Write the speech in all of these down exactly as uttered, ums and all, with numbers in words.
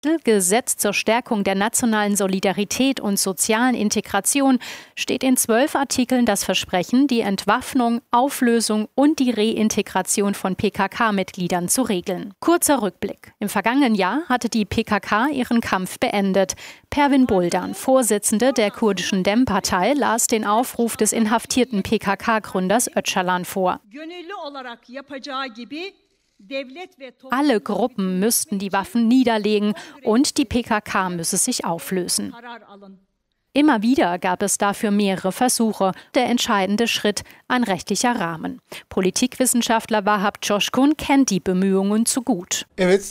Gesetz zur Stärkung der nationalen Solidarität und sozialen Integration steht in zwölf Artikeln das Versprechen, die Entwaffnung, Auflösung und die Reintegration von P K K-Mitgliedern zu regeln. Kurzer Rückblick. Im vergangenen Jahr hatte die P K K ihren Kampf beendet. Pervin Buldan, Vorsitzende der kurdischen Dem-Partei, las den Aufruf des inhaftierten P K K-Gründers Öcalan vor. Alle Gruppen müssten die Waffen niederlegen und die P K K müsse sich auflösen. Immer wieder gab es dafür mehrere Versuche. Der entscheidende Schritt, ein rechtlicher Rahmen. Politikwissenschaftler Vahap Coşkun kennt die Bemühungen zu gut.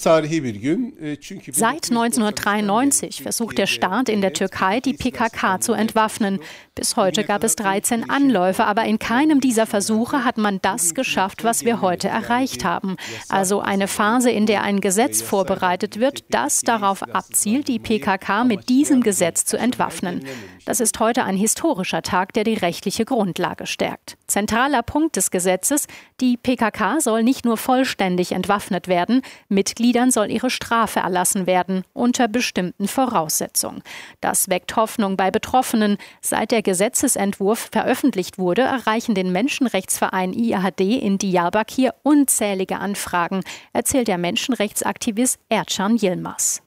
Seit neunzehnhundertdreiundneunzig versucht der Staat in der Türkei, die P K K zu entwaffnen. Bis heute gab es dreizehn Anläufe, aber in keinem dieser Versuche hat man das geschafft, was wir heute erreicht haben. Also eine Phase, in der ein Gesetz vorbereitet wird, das darauf abzielt, die P K K mit diesem Gesetz zu entwaffnen. Das ist heute ein historischer Tag, der die rechtliche Grundlage stärkt. Zentraler Punkt des Gesetzes: Die P K K soll nicht nur vollständig entwaffnet werden, Mitgliedern soll ihre Strafe erlassen werden, unter bestimmten Voraussetzungen. Das weckt Hoffnung bei Betroffenen. Seit der Gesetzesentwurf veröffentlicht wurde, erreichen den Menschenrechtsverein I H D in Diyarbakir unzählige Anfragen, erzählt der Menschenrechtsaktivist Ercan Yilmaz.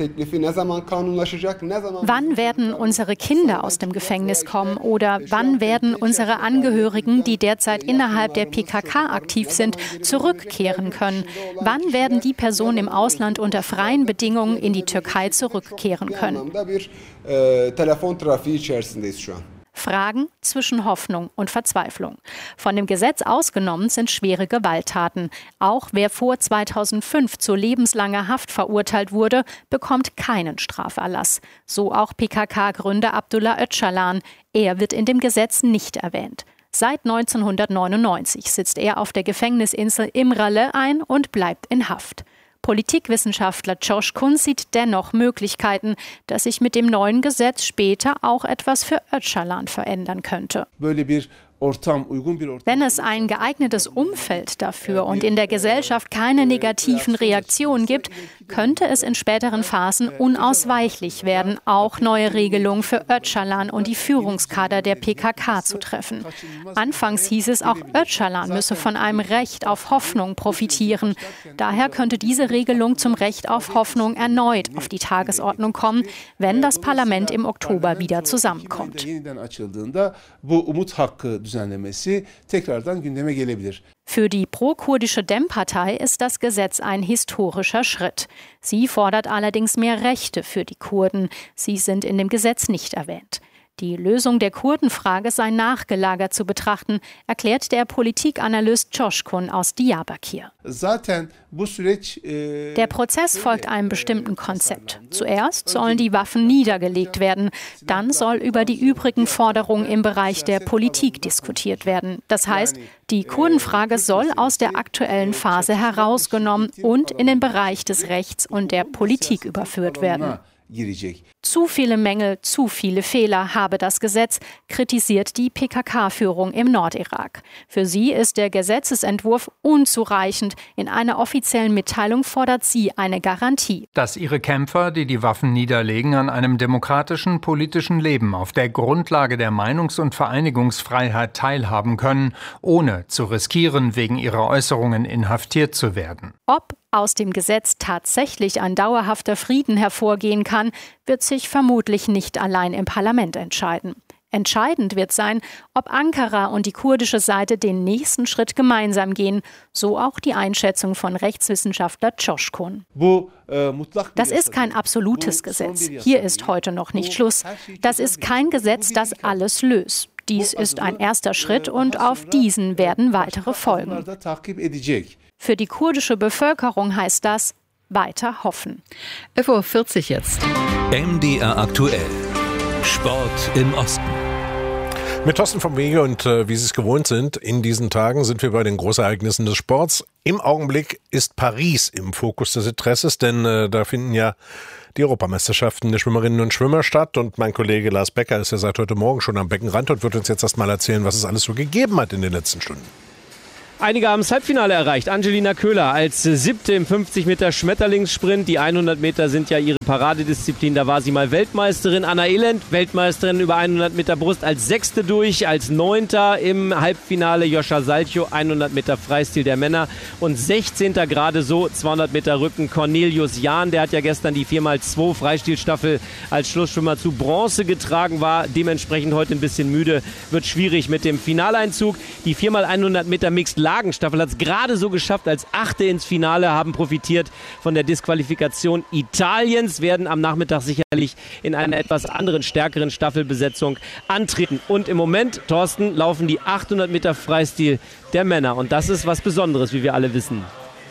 Wann werden unsere Kinder aus dem Gefängnis kommen oder wann werden unsere Angehörigen, die derzeit innerhalb der P K K aktiv sind, zurückkehren können? Wann werden die Personen im Ausland unter freien Bedingungen in die Türkei zurückkehren können? Fragen zwischen Hoffnung und Verzweiflung. Von dem Gesetz ausgenommen sind schwere Gewalttaten. Auch wer vor zweitausendfünf zu lebenslanger Haft verurteilt wurde, bekommt keinen Straferlass. So auch P K K-Gründer Abdullah Öcalan. Er wird in dem Gesetz nicht erwähnt. Seit neunzehnhundertneunundneunzig sitzt er auf der Gefängnisinsel İmralı ein und bleibt in Haft. Politikwissenschaftler Coşkun sieht dennoch Möglichkeiten, dass sich mit dem neuen Gesetz später auch etwas für Öcalan verändern könnte. Wenn es ein geeignetes Umfeld dafür und in der Gesellschaft keine negativen Reaktionen gibt, könnte es in späteren Phasen unausweichlich werden, auch neue Regelungen für Öcalan und die Führungskader der P K K zu treffen. Anfangs hieß es, auch Öcalan müsse von einem Recht auf Hoffnung profitieren. Daher könnte diese Regelung zum Recht auf Hoffnung erneut auf die Tagesordnung kommen, wenn das Parlament im Oktober wieder zusammenkommt. Für die pro-kurdische Dem-Partei ist das Gesetz ein historischer Schritt. Sie fordert allerdings mehr Rechte für die Kurden. Sie sind in dem Gesetz nicht erwähnt. Die Lösung der Kurdenfrage sei nachgelagert zu betrachten, erklärt der Politikanalyst Coşkun aus Diyarbakir. Der Prozess folgt einem bestimmten Konzept. Zuerst sollen die Waffen niedergelegt werden. Dann soll über die übrigen Forderungen im Bereich der Politik diskutiert werden. Das heißt, die Kurdenfrage soll aus der aktuellen Phase herausgenommen und in den Bereich des Rechts und der Politik überführt werden. Zu viele Mängel, zu viele Fehler habe das Gesetz, kritisiert die P K K-Führung im Nordirak. Für sie ist der Gesetzesentwurf unzureichend. In einer offiziellen Mitteilung fordert sie eine Garantie. Dass ihre Kämpfer, die die Waffen niederlegen, an einem demokratischen politischen Leben auf der Grundlage der Meinungs- und Vereinigungsfreiheit teilhaben können, ohne zu riskieren, wegen ihrer Äußerungen inhaftiert zu werden. Ob aus dem Gesetz tatsächlich ein dauerhafter Frieden hervorgehen kann, wird sich vermutlich nicht allein im Parlament entscheiden. Entscheidend wird sein, ob Ankara und die kurdische Seite den nächsten Schritt gemeinsam gehen, so auch die Einschätzung von Rechtswissenschaftler Coşkun. Das ist kein absolutes Gesetz. Hier ist heute noch nicht Schluss. Das ist kein Gesetz, das alles löst. Dies ist ein erster Schritt und auf diesen werden weitere folgen. Für die kurdische Bevölkerung heißt das weiter hoffen. elf Uhr vierzig jetzt. M D R aktuell. Sport im Osten. Mit Thorsten vom Wege und äh, wie Sie es gewohnt sind, in diesen Tagen sind wir bei den Großereignissen des Sports. Im Augenblick ist Paris im Fokus des Interesses, denn äh, da finden ja die Europameisterschaften der Schwimmerinnen und Schwimmer statt. Und mein Kollege Lars Becker ist ja seit heute Morgen schon am Beckenrand und wird uns jetzt erst mal erzählen, was es alles so gegeben hat in den letzten Stunden. Einige haben das Halbfinale erreicht. Angelina Köhler als siebte im fünfzig Meter Schmetterlingssprint. Die hundert Meter sind ja ihre Paradedisziplin. Da war sie mal Weltmeisterin. Anna Elend, Weltmeisterin über hundert Meter Brust, als sechste durch. Als neunter im Halbfinale Joscha Salcho, hundert Meter Freistil der Männer. Und sechzehnter gerade so, zweihundert Meter Rücken, Cornelius Jahn. Der hat ja gestern die vier mal zwei Freistilstaffel als Schlussschwimmer zu Bronze getragen, war dementsprechend heute ein bisschen müde. Wird schwierig mit dem Finaleinzug. Die vier mal hundert Meter Mixed Lagenstaffel hat es gerade so geschafft, als Achte ins Finale, haben profitiert von der Disqualifikation Italiens, werden am Nachmittag sicherlich in einer etwas anderen, stärkeren Staffelbesetzung antreten. Und im Moment, Thorsten, laufen die achthundert Meter Freistil der Männer. Und das ist was Besonderes, wie wir alle wissen.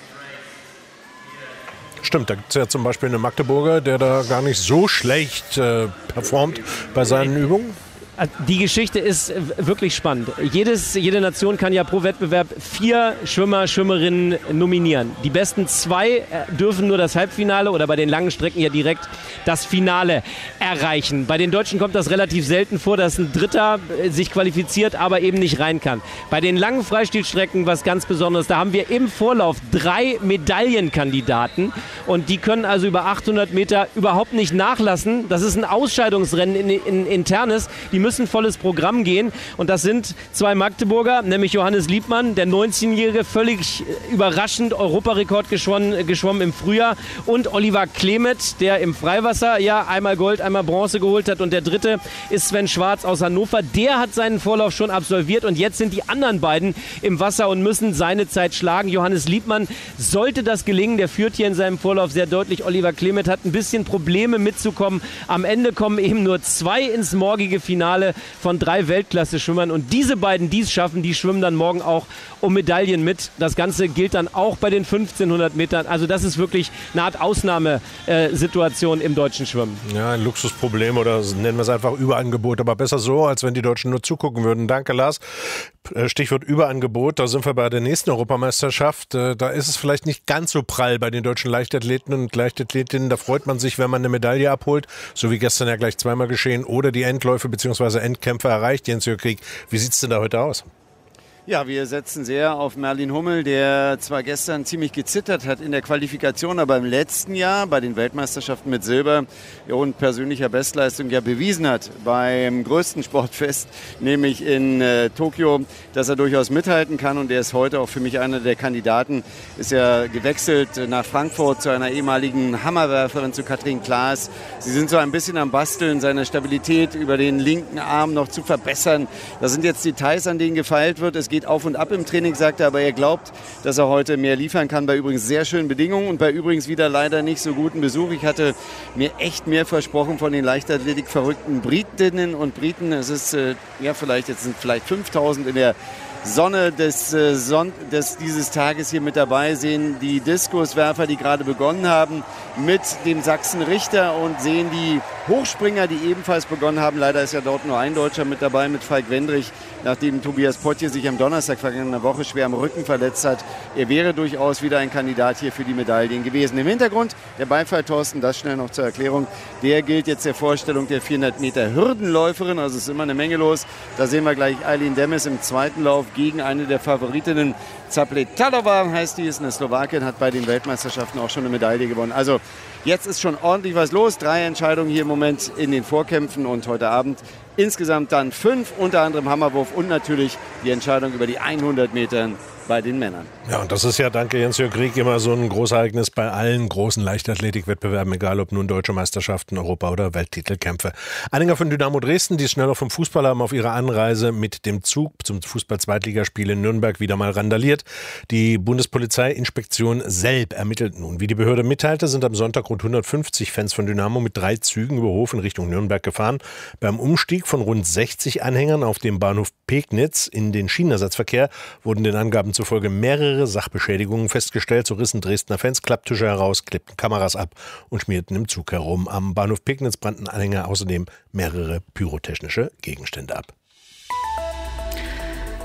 Stimmt, da gibt es ja zum Beispiel einen Magdeburger, der da gar nicht so schlecht äh, performt bei seinen Übungen. Die Geschichte ist wirklich spannend. Jedes, jede Nation kann ja pro Wettbewerb vier Schwimmer, Schwimmerinnen nominieren. Die besten zwei dürfen nur das Halbfinale oder bei den langen Strecken ja direkt das Finale erreichen. Bei den Deutschen kommt das relativ selten vor, dass ein Dritter sich qualifiziert, aber eben nicht rein kann. Bei den langen Freistilstrecken was ganz Besonderes. Da haben wir im Vorlauf drei Medaillenkandidaten und die können also über achthundert Meter überhaupt nicht nachlassen. Das ist ein Ausscheidungsrennen in, in, internes. Die müssen volles Programm gehen und das sind zwei Magdeburger, nämlich Johannes Liebmann, der neunzehnjährige, völlig überraschend Europarekord geschwommen, geschwommen im Frühjahr, und Oliver Klemet, der im Freiwasser ja einmal Gold, einmal Bronze geholt hat, und der dritte ist Sven Schwarz aus Hannover, der hat seinen Vorlauf schon absolviert und jetzt sind die anderen beiden im Wasser und müssen seine Zeit schlagen. Johannes Liebmann, sollte das gelingen, der führt hier in seinem Vorlauf sehr deutlich. Oliver Klemet hat ein bisschen Probleme mitzukommen. Am Ende kommen eben nur zwei ins morgige Finale von drei Weltklasse-Schwimmern, und diese beiden, die es schaffen, die schwimmen dann morgen auch um Medaillen mit. Das Ganze gilt dann auch bei den fünfzehnhundert Metern. Also das ist wirklich eine Art Ausnahmesituation im deutschen Schwimmen. Ja, ein Luxusproblem oder nennen wir es einfach Überangebot, aber besser so, als wenn die Deutschen nur zugucken würden. Danke, Lars. Stichwort Überangebot, da sind wir bei der nächsten Europameisterschaft. Da ist es vielleicht nicht ganz so prall bei den deutschen Leichtathleten und Leichtathletinnen. Da freut man sich, wenn man eine Medaille abholt, so wie gestern ja gleich zweimal geschehen, oder die Endläufe bzw. Endkämpfe erreicht. Jens-Jörg Krieg, wie sieht es denn da heute aus? Ja, wir setzen sehr auf Merlin Hummel, der zwar gestern ziemlich gezittert hat in der Qualifikation, aber im letzten Jahr bei den Weltmeisterschaften mit Silber und persönlicher Bestleistung ja bewiesen hat beim größten Sportfest, nämlich in äh, Tokio, dass er durchaus mithalten kann, und er ist heute auch für mich einer der Kandidaten. Ist ja gewechselt nach Frankfurt zu einer ehemaligen Hammerwerferin, zu Katrin Klaas. Sie sind so ein bisschen am Basteln, seine Stabilität über den linken Arm noch zu verbessern. Das sind jetzt Details, an denen gefeilt wird. Es geht auf und ab im Training, sagt er, aber er glaubt, dass er heute mehr liefern kann, bei übrigens sehr schönen Bedingungen und bei übrigens wieder leider nicht so guten Besuch. Ich hatte mir echt mehr versprochen von den Leichtathletik verrückten Britinnen und Briten. Es ist äh, ja vielleicht, jetzt sind vielleicht fünftausend in der Sonne des, äh, Son- des dieses Tages hier mit dabei, sehen die Diskuswerfer, die gerade begonnen haben, mit dem Sachsen Richter, und sehen die Hochspringer, die ebenfalls begonnen haben. Leider ist ja dort nur ein Deutscher mit dabei, mit Falk Wendrich, nachdem Tobias Potje sich am Donnerstag vergangener Woche schwer am Rücken verletzt hat. Er wäre durchaus wieder ein Kandidat hier für die Medaillen gewesen. Im Hintergrund der Beifall, Thorsten, das schnell noch zur Erklärung, der gilt jetzt der Vorstellung der vierhundert Meter Hürdenläuferin, also es ist immer eine Menge los. Da sehen wir gleich Eileen Demes im zweiten Lauf gegen eine der Favoritinnen. Zapletalova heißt die, ist eine Slowakin, hat bei den Weltmeisterschaften auch schon eine Medaille gewonnen. Also jetzt ist schon ordentlich was los. Drei Entscheidungen hier im Moment in den Vorkämpfen und heute Abend insgesamt dann fünf, unter anderem Hammerwurf und natürlich die Entscheidung über die hundert Metern bei den Männern. Ja, und das ist ja, danke Jens-Jörg Krieg, immer so ein Großereignis bei allen großen Leichtathletikwettbewerben, egal ob nun deutsche Meisterschaften, Europa- oder Welttitelkämpfe. Anhänger von Dynamo Dresden, die es schneller vom Fußball haben, auf ihrer Anreise mit dem Zug zum Fußball-Zweitligaspiel in Nürnberg wieder mal randaliert. Die Bundespolizeiinspektion Selb ermittelt nun. Wie die Behörde mitteilte, sind am Sonntag rund hundertfünfzig Fans von Dynamo mit drei Zügen über Hof in Richtung Nürnberg gefahren. Beim Umstieg von rund sechzig Anhängern auf dem Bahnhof Pegnitz in den Schienenersatzverkehr wurden den Angaben zufolge mehrere Sachbeschädigungen festgestellt. So rissen Dresdner Fans Klapptische heraus, klippten Kameras ab und schmierten im Zug herum. Am Bahnhof Pegnitz brannten Anhänger außerdem mehrere pyrotechnische Gegenstände ab.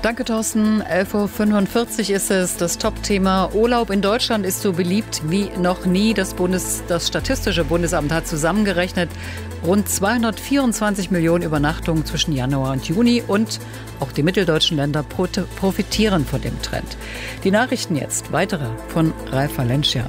Danke, Thorsten. elf Uhr fünfundvierzig ist es. Das Top-Thema Urlaub in Deutschland ist so beliebt wie noch nie. Das, Bundes, das Statistische Bundesamt hat zusammengerechnet rund zweihundertvierundzwanzig Millionen Übernachtungen zwischen Januar und Juni. Und auch die mitteldeutschen Länder profitieren von dem Trend. Die Nachrichten jetzt. Weitere von Ralf Valencia.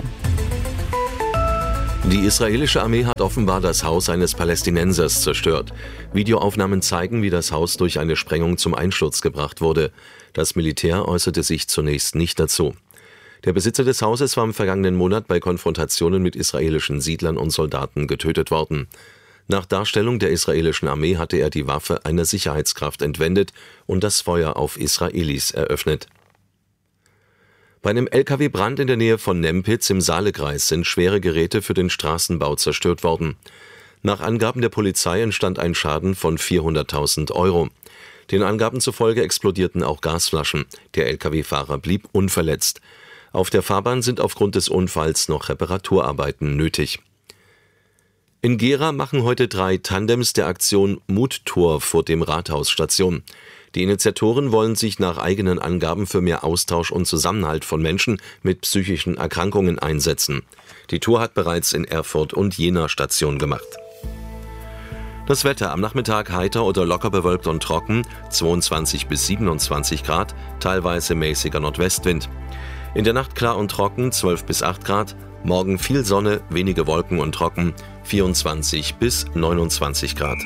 Die israelische Armee hat offenbar das Haus eines Palästinensers zerstört. Videoaufnahmen zeigen, wie das Haus durch eine Sprengung zum Einsturz gebracht wurde. Das Militär äußerte sich zunächst nicht dazu. Der Besitzer des Hauses war im vergangenen Monat bei Konfrontationen mit israelischen Siedlern und Soldaten getötet worden. Nach Darstellung der israelischen Armee hatte er die Waffe einer Sicherheitskraft entwendet und das Feuer auf Israelis eröffnet. Bei einem L K W-Brand in der Nähe von Nempitz im Saalekreis sind schwere Geräte für den Straßenbau zerstört worden. Nach Angaben der Polizei entstand ein Schaden von vierhunderttausend Euro. Den Angaben zufolge explodierten auch Gasflaschen. Der L K W-Fahrer blieb unverletzt. Auf der Fahrbahn sind aufgrund des Unfalls noch Reparaturarbeiten nötig. In Gera machen heute drei Tandems der Aktion Muttor vor dem Rathaus Station. Die Initiatoren wollen sich nach eigenen Angaben für mehr Austausch und Zusammenhalt von Menschen mit psychischen Erkrankungen einsetzen. Die Tour hat bereits in Erfurt und Jena Station gemacht. Das Wetter: am Nachmittag heiter oder locker bewölkt und trocken, zweiundzwanzig bis siebenundzwanzig Grad, teilweise mäßiger Nordwestwind. In der Nacht klar und trocken, zwölf bis acht Grad, morgen viel Sonne, wenige Wolken und trocken, vierundzwanzig bis neunundzwanzig Grad.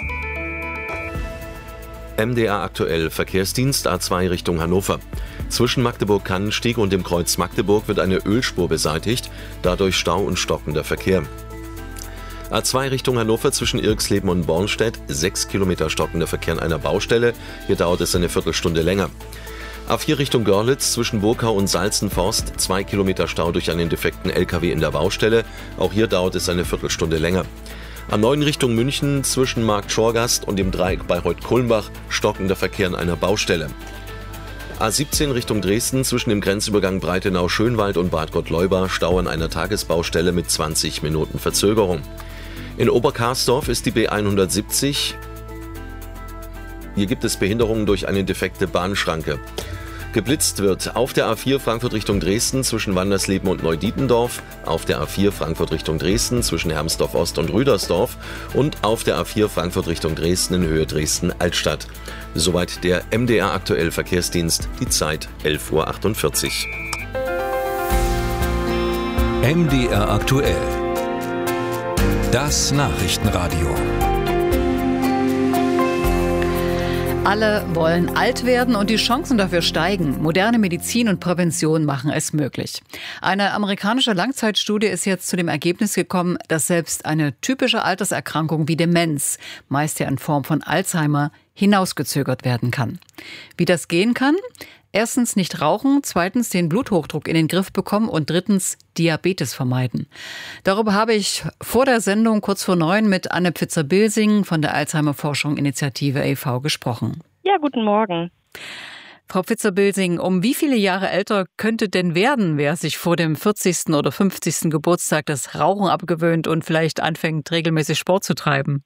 M D R aktuell: Verkehrsdienst A zwei Richtung Hannover. Zwischen Magdeburg-Kannenstieg und dem Kreuz Magdeburg wird eine Ölspur beseitigt, dadurch Stau und stockender Verkehr. A zwei Richtung Hannover zwischen Irxleben und Bornstedt, sechs Kilometer stockender Verkehr an einer Baustelle, hier dauert es eine Viertelstunde länger. A vier Richtung Görlitz zwischen Burkau und Salzenforst, zwei Kilometer Stau durch einen defekten L K W in der Baustelle, auch hier dauert es eine Viertelstunde länger. A neun Richtung München zwischen Markt Schorgast und dem Dreieck Bayreuth-Kulmbach stockender Verkehr an einer Baustelle. A siebzehn Richtung Dresden zwischen dem Grenzübergang Breitenau-Schönwald und Bad Gottleuba Stau an einer Tagesbaustelle mit zwanzig Minuten Verzögerung. In Oberkarsdorf ist die B hundertsiebzig. Hier gibt es Behinderungen durch eine defekte Bahnschranke. Geblitzt wird auf der A vier Frankfurt Richtung Dresden zwischen Wandersleben und Neudietendorf, auf der A vier Frankfurt Richtung Dresden zwischen Hermsdorf Ost und Rüdersdorf und auf der A vier Frankfurt Richtung Dresden in Höhe Dresden-Altstadt. Soweit der M D R aktuell Verkehrsdienst, die Zeit elf Uhr achtundvierzig. M D R aktuell. Das Nachrichtenradio. Alle wollen alt werden und die Chancen dafür steigen. Moderne Medizin und Prävention machen es möglich. Eine amerikanische Langzeitstudie ist jetzt zu dem Ergebnis gekommen, dass selbst eine typische Alterserkrankung wie Demenz, meist ja in Form von Alzheimer, hinausgezögert werden kann. Wie das gehen kann? Erstens nicht rauchen, zweitens den Bluthochdruck in den Griff bekommen und drittens Diabetes vermeiden. Darüber habe ich vor der Sendung kurz vor neun mit Anne Pfitzer-Bilsing von der Alzheimer-Forschung-Initiative e V gesprochen. Ja, guten Morgen. Frau Pfitzer-Bilsing, um wie viele Jahre älter könnte denn werden, wer sich vor dem vierzigsten oder fünfzigsten Geburtstag das Rauchen abgewöhnt und vielleicht anfängt, regelmäßig Sport zu treiben?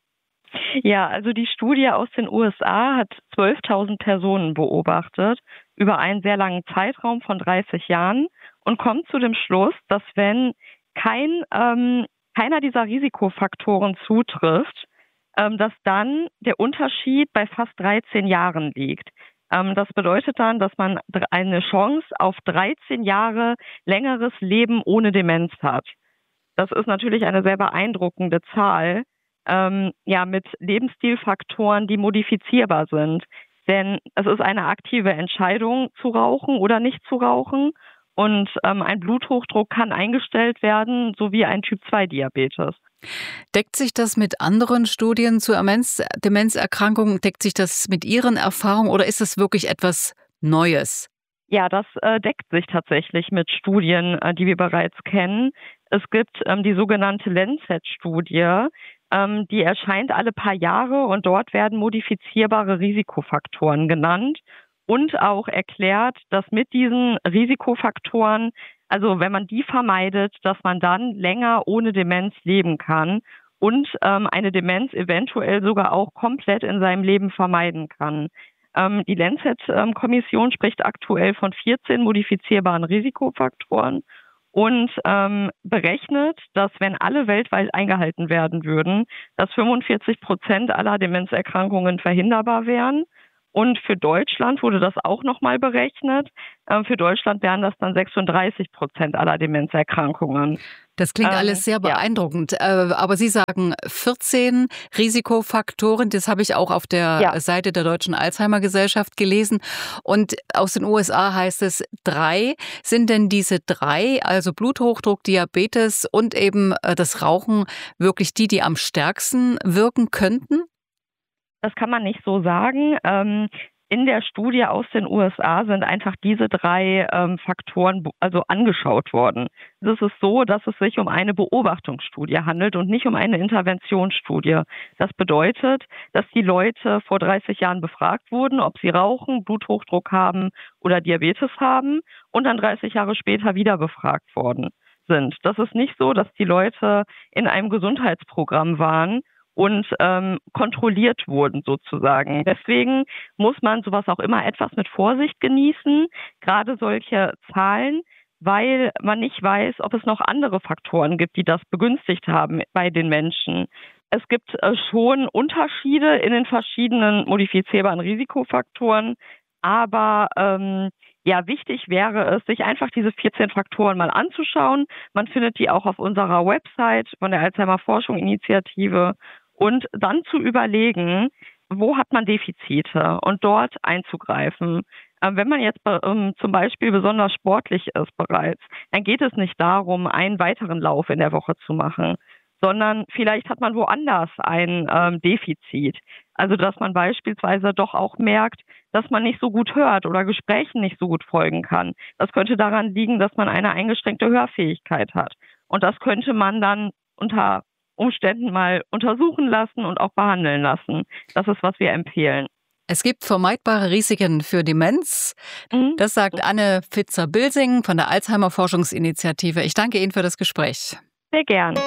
Ja, also die Studie aus den U S A hat zwölftausend Personen beobachtet über einen sehr langen Zeitraum von dreißig Jahren und kommt zu dem Schluss, dass wenn kein, ähm, keiner dieser Risikofaktoren zutrifft, ähm, dass dann der Unterschied bei fast dreizehn Jahren liegt. Ähm, das bedeutet dann, dass man eine Chance auf dreizehn Jahre längeres Leben ohne Demenz hat. Das ist natürlich eine sehr beeindruckende Zahl. Ähm, ja, mit Lebensstilfaktoren, die modifizierbar sind. Denn es ist eine aktive Entscheidung, zu rauchen oder nicht zu rauchen. Und ähm, ein Bluthochdruck kann eingestellt werden, sowie ein Typ zwei Diabetes. Deckt sich das mit anderen Studien zur Demenzerkrankung? Deckt sich das mit Ihren Erfahrungen oder ist es wirklich etwas Neues? Ja, das äh, deckt sich tatsächlich mit Studien, äh, die wir bereits kennen. Es gibt ähm, die sogenannte Lancet-Studie, ähm, die erscheint alle paar Jahre und dort werden modifizierbare Risikofaktoren genannt und auch erklärt, dass mit diesen Risikofaktoren, also wenn man die vermeidet, dass man dann länger ohne Demenz leben kann und ähm, eine Demenz eventuell sogar auch komplett in seinem Leben vermeiden kann. Ähm, die Lancet-Kommission spricht aktuell von vierzehn modifizierbaren Risikofaktoren und ähm, berechnet, dass wenn alle weltweit eingehalten werden würden, dass fünfundvierzig Prozent aller Demenzerkrankungen verhinderbar wären. Und für Deutschland wurde das auch nochmal berechnet. Ähm, für Deutschland wären das dann sechsunddreißig Prozent aller Demenzerkrankungen. Das klingt ähm, alles sehr beeindruckend. Ja. Aber Sie sagen vierzehn Risikofaktoren. Das habe ich auch auf der ja. Seite der Deutschen Alzheimer-Gesellschaft gelesen. Und aus den U S A heißt es drei. Sind denn diese drei, also Bluthochdruck, Diabetes und eben das Rauchen, wirklich die, die am stärksten wirken könnten? Das kann man nicht so sagen. Ähm, in der Studie aus den U S A sind einfach diese drei ähm, Faktoren also angeschaut worden. Es ist so, dass es sich um eine Beobachtungsstudie handelt und nicht um eine Interventionsstudie. Das bedeutet, dass die Leute vor dreißig Jahren befragt wurden, ob sie rauchen, Bluthochdruck haben oder Diabetes haben und dann dreißig Jahre später wieder befragt worden sind. Das ist nicht so, dass die Leute in einem Gesundheitsprogramm waren und ähm, kontrolliert wurden sozusagen. Deswegen muss man sowas auch immer etwas mit Vorsicht genießen, gerade solche Zahlen, weil man nicht weiß, ob es noch andere Faktoren gibt, die das begünstigt haben bei den Menschen. Es gibt äh, schon Unterschiede in den verschiedenen modifizierbaren Risikofaktoren, aber ähm, ja, wichtig wäre es, sich einfach diese vierzehn Faktoren mal anzuschauen. Man findet die auch auf unserer Website von der Alzheimer-Forschung-Initiative. Und dann zu überlegen, wo hat man Defizite und dort einzugreifen. Ähm, wenn man jetzt ähm, zum Beispiel besonders sportlich ist bereits, dann geht es nicht darum, einen weiteren Lauf in der Woche zu machen, sondern vielleicht hat man woanders ein ähm, Defizit. Also dass man beispielsweise doch auch merkt, dass man nicht so gut hört oder Gesprächen nicht so gut folgen kann. Das könnte daran liegen, dass man eine eingeschränkte Hörfähigkeit hat. Und das könnte man dann unter Umständen mal untersuchen lassen und auch behandeln lassen. Das ist, was wir empfehlen. Es gibt vermeidbare Risiken für Demenz. Mhm. Das sagt Anne Pfitzer-Bilsing von der Alzheimer-Forschungsinitiative. Ich danke Ihnen für das Gespräch. Sehr gern.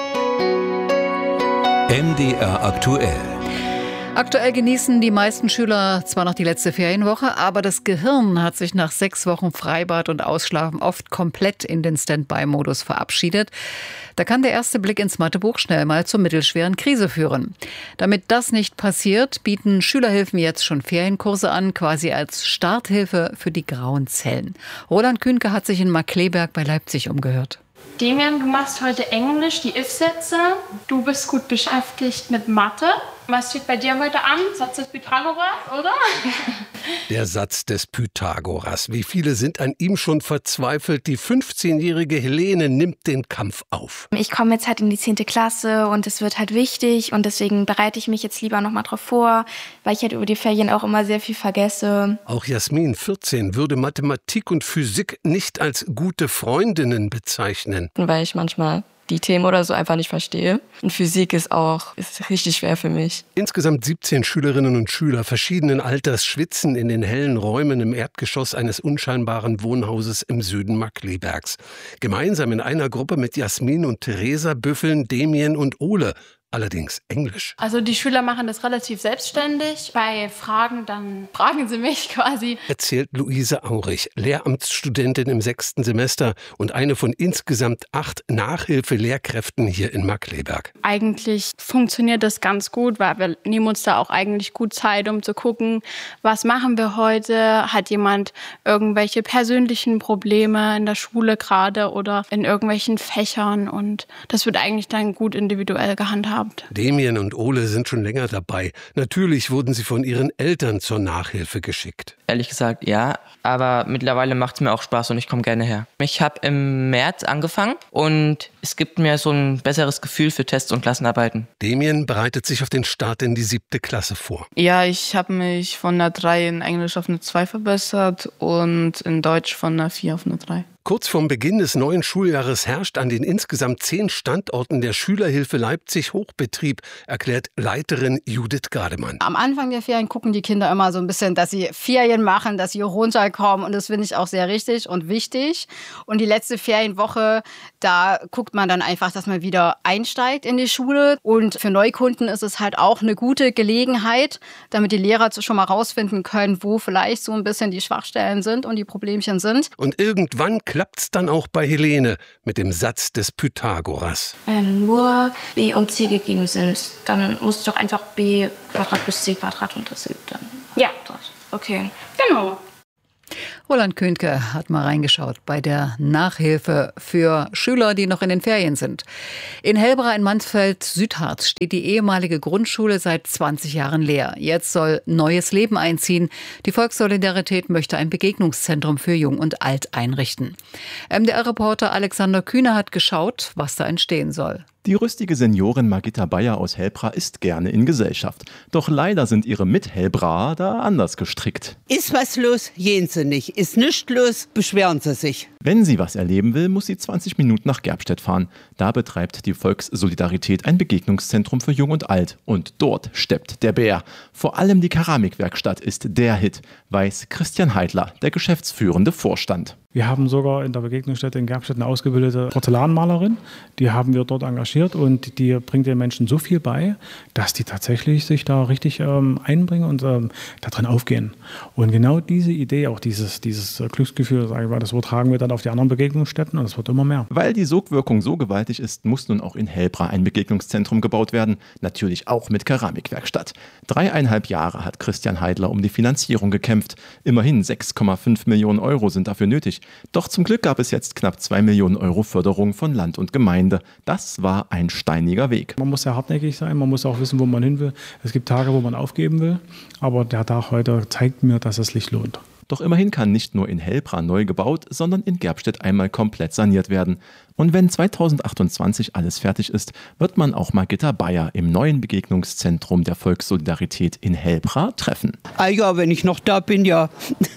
M D R aktuell. Aktuell genießen die meisten Schüler zwar noch die letzte Ferienwoche, aber das Gehirn hat sich nach sechs Wochen Freibad und Ausschlafen oft komplett in den Standby-Modus verabschiedet. Da kann der erste Blick ins Mathebuch schnell mal zur mittelschweren Krise führen. Damit das nicht passiert, bieten Schülerhilfen jetzt schon Ferienkurse an, quasi als Starthilfe für die grauen Zellen. Roland Kühnke hat sich in Markkleeberg bei Leipzig umgehört. Demian, du machst heute Englisch, die If-Sätze. Du bist gut beschäftigt mit Mathe. Was steht bei dir heute an? Satz des Pythagoras, oder? Der Satz des Pythagoras. Wie viele sind an ihm schon verzweifelt? Die fünfzehnjährige Helene nimmt den Kampf auf. Ich komme jetzt halt in die zehnte Klasse und es wird halt wichtig und deswegen bereite ich mich jetzt lieber noch mal drauf vor, weil ich halt über die Ferien auch immer sehr viel vergesse. Auch Jasmin, vierzehn, würde Mathematik und Physik nicht als gute Freundinnen bezeichnen. Weil ich manchmal die Themen oder so einfach nicht verstehe. Und Physik ist auch ist richtig schwer für mich. Insgesamt siebzehn Schülerinnen und Schüler verschiedenen Alters schwitzen in den hellen Räumen im Erdgeschoss eines unscheinbaren Wohnhauses im Süden Markkleebergs. Gemeinsam in einer Gruppe mit Jasmin und Theresa büffeln Demian und Ole. Allerdings Englisch. Also die Schüler machen das relativ selbstständig. Bei Fragen, dann fragen sie mich quasi. Erzählt Luise Aurich, Lehramtsstudentin im sechsten Semester und eine von insgesamt acht Nachhilfelehrkräften hier in Markkleeberg. Eigentlich funktioniert das ganz gut, weil wir nehmen uns da auch eigentlich gut Zeit, um zu gucken, was machen wir heute? Hat jemand irgendwelche persönlichen Probleme in der Schule gerade oder in irgendwelchen Fächern? Und das wird eigentlich dann gut individuell gehandhabt. Demian und Ole sind schon länger dabei. Natürlich wurden sie von ihren Eltern zur Nachhilfe geschickt. Ehrlich gesagt, ja. Aber mittlerweile macht es mir auch Spaß und ich komme gerne her. Ich habe im März angefangen und es gibt mir so ein besseres Gefühl für Tests und Klassenarbeiten. Demian bereitet sich auf den Start in die siebte Klasse vor. Ja, ich habe mich von einer drei in Englisch auf eine zwei verbessert und in Deutsch von einer vier auf eine drei. Kurz vorm Beginn des neuen Schuljahres herrscht an den insgesamt zehn Standorten der Schülerhilfe Leipzig Hochbetrieb, erklärt Leiterin Judith Gardemann. Am Anfang der Ferien gucken die Kinder immer so ein bisschen, dass sie Ferien machen, dass sie runterkommen. Und das finde ich auch sehr richtig und wichtig. Und die letzte Ferienwoche, da guckt man dann einfach, dass man wieder einsteigt in die Schule. Und für Neukunden ist es halt auch eine gute Gelegenheit, damit die Lehrer schon mal rausfinden können, wo vielleicht so ein bisschen die Schwachstellen sind und die Problemchen sind. Und irgendwann klappt's dann auch bei Helene mit dem Satz des Pythagoras. Wenn nur b und c gegeben sind, dann muss doch einfach b Quadrat plus c Quadrat und das dann. Ja. Okay. Genau. Roland Köhnke hat mal reingeschaut bei der Nachhilfe für Schüler, die noch in den Ferien sind. In Hellbra in Mansfeld-Südharz steht die ehemalige Grundschule seit zwanzig Jahren leer. Jetzt soll neues Leben einziehen. Die Volkssolidarität möchte ein Begegnungszentrum für Jung und Alt einrichten. M D R-Reporter Alexander Kühne hat geschaut, was da entstehen soll. Die rüstige Seniorin Margitta Bayer aus Hellbra ist gerne in Gesellschaft. Doch leider sind ihre Mit-Hellbraer da anders gestrickt. Ist was los, gehen Sie nicht. Ist nichts los, beschweren Sie sich. Wenn sie was erleben will, muss sie zwanzig Minuten nach Gerbstedt fahren. Da betreibt die Volkssolidarität ein Begegnungszentrum für Jung und Alt. Und dort steppt der Bär. Vor allem die Keramikwerkstatt ist der Hit, weiß Christian Heidler, der geschäftsführende Vorstand. Wir haben sogar in der Begegnungsstätte in Gerbstedt eine ausgebildete Porzellanmalerin. Die haben wir dort engagiert und die bringt den Menschen so viel bei, dass die tatsächlich sich da richtig ähm, einbringen und ähm, da drin aufgehen. Und genau diese Idee, auch dieses, dieses Glücksgefühl, sage ich mal, das übertragen wir dann auf die anderen Begegnungsstätten und es wird immer mehr. Weil die Sogwirkung so gewaltig ist, muss nun auch in Hellbra ein Begegnungszentrum gebaut werden. Natürlich auch mit Keramikwerkstatt. Dreieinhalb Jahre hat Christian Heidler um die Finanzierung gekämpft. Immerhin sechs Komma fünf Millionen Euro sind dafür nötig. Doch zum Glück gab es jetzt knapp zwei Millionen Euro Förderung von Land und Gemeinde. Das war ein steiniger Weg. Man muss sehr hartnäckig sein, man muss auch wissen, wo man hin will. Es gibt Tage, wo man aufgeben will, aber der Tag heute zeigt mir, dass es sich lohnt. Doch immerhin kann nicht nur in Hellbra neu gebaut, sondern in Gerbstedt einmal komplett saniert werden. Und wenn zweitausendachtundzwanzig alles fertig ist, wird man auch Margitta Bayer im neuen Begegnungszentrum der Volkssolidarität in Hellbra treffen. Ah ja, wenn ich noch da bin, ja.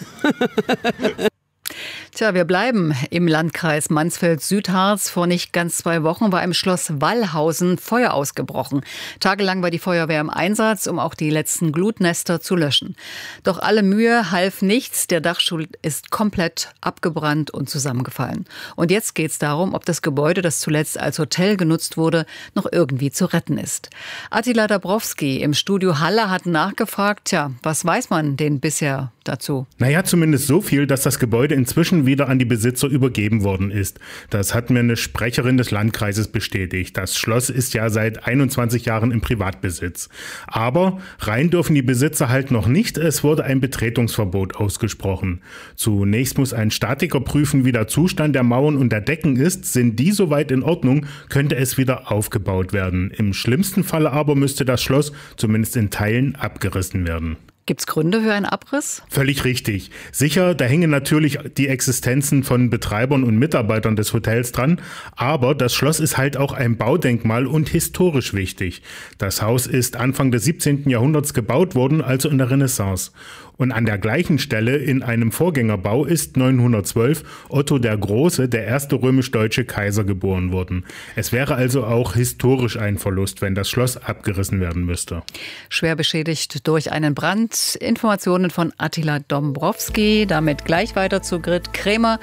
Tja, wir bleiben im Landkreis Mansfeld-Südharz. Vor nicht ganz zwei Wochen war im Schloss Wallhausen Feuer ausgebrochen. Tagelang war die Feuerwehr im Einsatz, um auch die letzten Glutnester zu löschen. Doch alle Mühe half nichts. Der Dachstuhl ist komplett abgebrannt und zusammengefallen. Und jetzt geht es darum, ob das Gebäude, das zuletzt als Hotel genutzt wurde, noch irgendwie zu retten ist. Attila Dabrowski im Studio Halle hat nachgefragt, tja, was weiß man denn bisher dazu? Naja, zumindest so viel, dass das Gebäude inzwischen wieder an die Besitzer übergeben worden ist. Das hat mir eine Sprecherin des Landkreises bestätigt. Das Schloss ist ja seit einundzwanzig Jahren im Privatbesitz. Aber rein dürfen die Besitzer halt noch nicht. Es wurde ein Betretungsverbot ausgesprochen. Zunächst muss ein Statiker prüfen, wie der Zustand der Mauern und der Decken ist. Sind die soweit in Ordnung, könnte es wieder aufgebaut werden. Im schlimmsten Falle aber müsste das Schloss zumindest in Teilen abgerissen werden. Gibt's Gründe für einen Abriss? Völlig richtig. Sicher, da hängen natürlich die Existenzen von Betreibern und Mitarbeitern des Hotels dran, aber das Schloss ist halt auch ein Baudenkmal und historisch wichtig. Das Haus ist Anfang des siebzehnten Jahrhunderts gebaut worden, also in der Renaissance. Und an der gleichen Stelle in einem Vorgängerbau ist neunhundertzwölf Otto der Große, der erste römisch-deutsche Kaiser, geboren worden. Es wäre also auch historisch ein Verlust, wenn das Schloss abgerissen werden müsste. Schwer beschädigt durch einen Brand. Informationen von Attila Dombrowski. Damit gleich weiter zu Grit Krämer.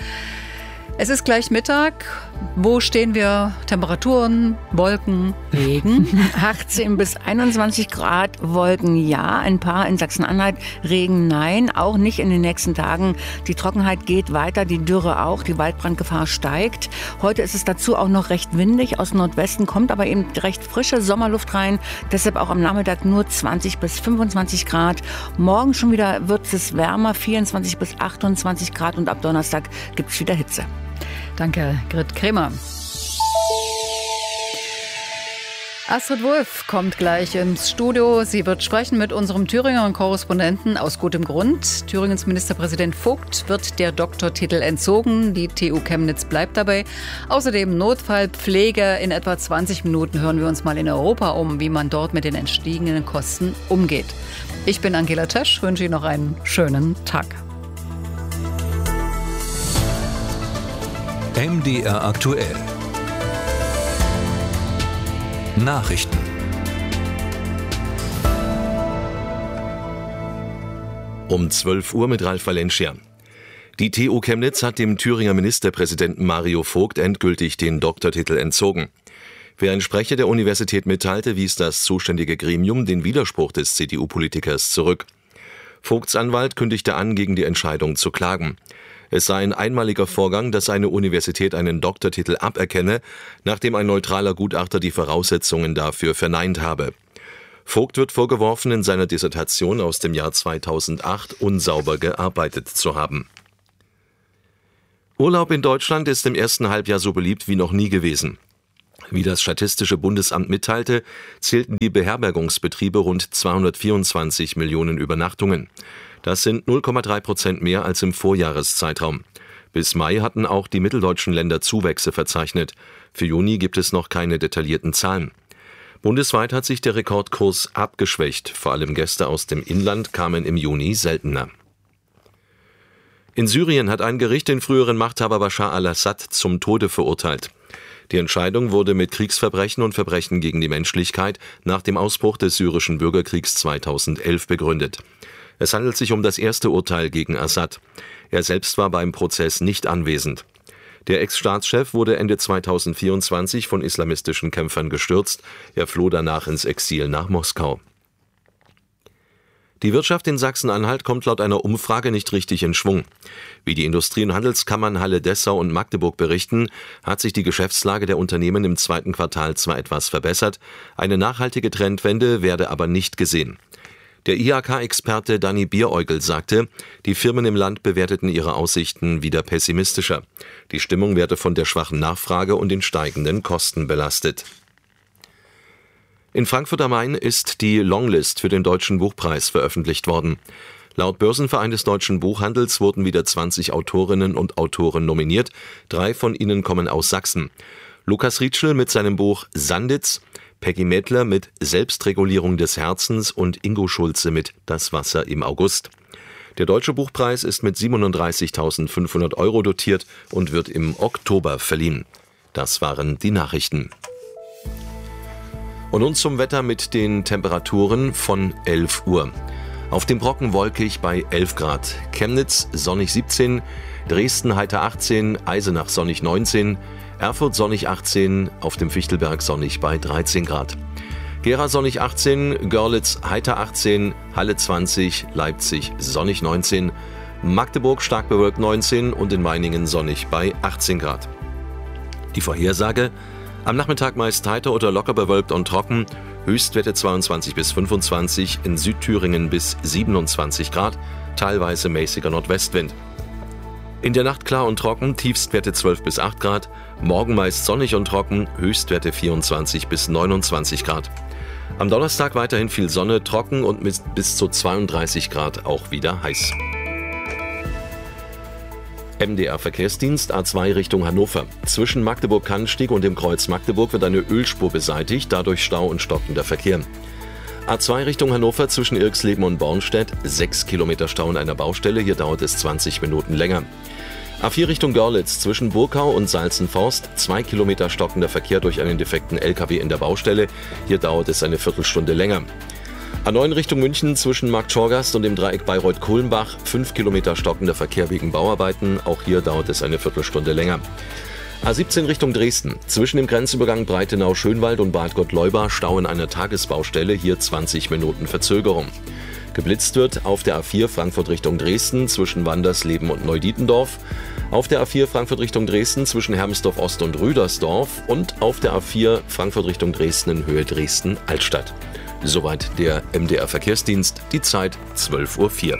Es ist gleich Mittag. Wo stehen wir? Temperaturen, Wolken, Regen? achtzehn bis einundzwanzig Grad, Wolken ja, ein paar in Sachsen-Anhalt, Regen nein, auch nicht in den nächsten Tagen. Die Trockenheit geht weiter, die Dürre auch, die Waldbrandgefahr steigt. Heute ist es dazu auch noch recht windig, aus Nordwesten kommt aber eben recht frische Sommerluft rein, deshalb auch am Nachmittag nur zwanzig bis fünfundzwanzig Grad. Morgen schon wieder wird es wärmer, vierundzwanzig bis achtundzwanzig Grad und ab Donnerstag gibt es wieder Hitze. Danke, Grit Krämer. Astrid Wulff kommt gleich ins Studio. Sie wird sprechen mit unserem Thüringer Korrespondenten aus gutem Grund. Thüringens Ministerpräsident Vogt wird der Doktortitel entzogen. Die T U Chemnitz bleibt dabei. Außerdem Notfallpflege. In etwa zwanzig Minuten hören wir uns mal in Europa um, wie man dort mit den entstiegenen Kosten umgeht. Ich bin Angela Tesch, wünsche Ihnen noch einen schönen Tag. M D R aktuell. Nachrichten. Um zwölf Uhr mit Ralf Valencia. Die T U Chemnitz hat dem Thüringer Ministerpräsidenten Mario Vogt endgültig den Doktortitel entzogen. Wie ein Sprecher der Universität mitteilte, wies das zuständige Gremium den Widerspruch des C D U-Politikers zurück. Vogts Anwalt kündigte an, gegen die Entscheidung zu klagen. Es sei ein einmaliger Vorgang, dass eine Universität einen Doktortitel aberkenne, nachdem ein neutraler Gutachter die Voraussetzungen dafür verneint habe. Vogt wird vorgeworfen, in seiner Dissertation aus dem Jahr zweitausendacht unsauber gearbeitet zu haben. Urlaub in Deutschland ist im ersten Halbjahr so beliebt wie noch nie gewesen. Wie das Statistische Bundesamt mitteilte, zählten die Beherbergungsbetriebe rund zweihundertvierundzwanzig Millionen Übernachtungen. Das sind null Komma drei Prozent mehr als im Vorjahreszeitraum. Bis Mai hatten auch die mitteldeutschen Länder Zuwächse verzeichnet. Für Juni gibt es noch keine detaillierten Zahlen. Bundesweit hat sich der Rekordkurs abgeschwächt. Vor allem Gäste aus dem Inland kamen im Juni seltener. In Syrien hat ein Gericht den früheren Machthaber Bashar al-Assad zum Tode verurteilt. Die Entscheidung wurde mit Kriegsverbrechen und Verbrechen gegen die Menschlichkeit nach dem Ausbruch des syrischen Bürgerkriegs zweitausendelf begründet. Es handelt sich um das erste Urteil gegen Assad. Er selbst war beim Prozess nicht anwesend. Der Ex-Staatschef wurde Ende zweitausendvierundzwanzig von islamistischen Kämpfern gestürzt. Er floh danach ins Exil nach Moskau. Die Wirtschaft in Sachsen-Anhalt kommt laut einer Umfrage nicht richtig in Schwung. Wie die Industrie- und Handelskammern Halle, Dessau und Magdeburg berichten, hat sich die Geschäftslage der Unternehmen im zweiten Quartal zwar etwas verbessert, eine nachhaltige Trendwende werde aber nicht gesehen. Der I H K-Experte Danny Bieräugel sagte, die Firmen im Land bewerteten ihre Aussichten wieder pessimistischer. Die Stimmung werde von der schwachen Nachfrage und den steigenden Kosten belastet. In Frankfurt am Main ist die Longlist für den Deutschen Buchpreis veröffentlicht worden. Laut Börsenverein des Deutschen Buchhandels wurden wieder zwanzig Autorinnen und Autoren nominiert. Drei von ihnen kommen aus Sachsen. Lukas Rietschel mit seinem Buch Sanditz, Peggy Mädler mit Selbstregulierung des Herzens und Ingo Schulze mit Das Wasser im August. Der Deutsche Buchpreis ist mit siebenunddreißigtausendfünfhundert Euro dotiert und wird im Oktober verliehen. Das waren die Nachrichten. Und nun zum Wetter mit den Temperaturen von elf Uhr. Auf dem Brocken wolkig bei elf Grad. Chemnitz sonnig siebzehn, Dresden heiter achtzehn, Eisenach sonnig neunzehn, Erfurt sonnig achtzehn, auf dem Fichtelberg sonnig bei dreizehn Grad. Gera sonnig achtzehn, Görlitz heiter achtzehn, Halle zwanzig, Leipzig sonnig neunzehn, Magdeburg stark bewölkt neunzehn und in Meiningen sonnig bei achtzehn Grad. Die Vorhersage: Am Nachmittag meist heiter oder locker bewölkt und trocken, Höchstwerte zweiundzwanzig bis fünfundzwanzig, in Südthüringen bis siebenundzwanzig Grad, teilweise mäßiger Nordwestwind. In der Nacht klar und trocken, Tiefstwerte zwölf bis acht Grad, morgen meist sonnig und trocken, Höchstwerte vierundzwanzig bis neunundzwanzig Grad. Am Donnerstag weiterhin viel Sonne, trocken und mit bis zu zweiunddreißig Grad auch wieder heiß. M D R Verkehrsdienst A zwei Richtung Hannover. Zwischen Magdeburg-Kannstieg und dem Kreuz Magdeburg wird eine Ölspur beseitigt, dadurch Stau und stockender Verkehr. A zwei Richtung Hannover zwischen Irxleben und Bornstedt, sechs Kilometer Stau in einer Baustelle, hier dauert es zwanzig Minuten länger. A vier Richtung Görlitz zwischen Burkau und Salzenforst, zwei Kilometer stockender Verkehr durch einen defekten L K W in der Baustelle, hier dauert es eine Viertelstunde länger. A neun Richtung München zwischen Markt Schorgast und dem Dreieck Bayreuth-Kohlenbach, fünf Kilometer stockender Verkehr wegen Bauarbeiten, auch hier dauert es eine Viertelstunde länger. A siebzehn Richtung Dresden, zwischen dem Grenzübergang Breitenau-Schönwald und Bad Gottleuba, Stau in einer Tagesbaustelle, hier zwanzig Minuten Verzögerung. Geblitzt wird auf der A vier Frankfurt Richtung Dresden zwischen Wandersleben und Neudietendorf, auf der A vier Frankfurt Richtung Dresden zwischen Hermsdorf Ost und Rüdersdorf und auf der A vier Frankfurt Richtung Dresden in Höhe Dresden-Altstadt. Soweit der M D R Verkehrsdienst, die Zeit zwölf Uhr vier.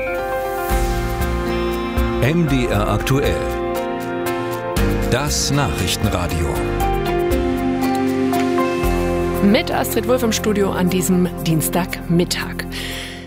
M D R aktuell. Das Nachrichtenradio. Mit Astrid Wulff im Studio an diesem Dienstagmittag.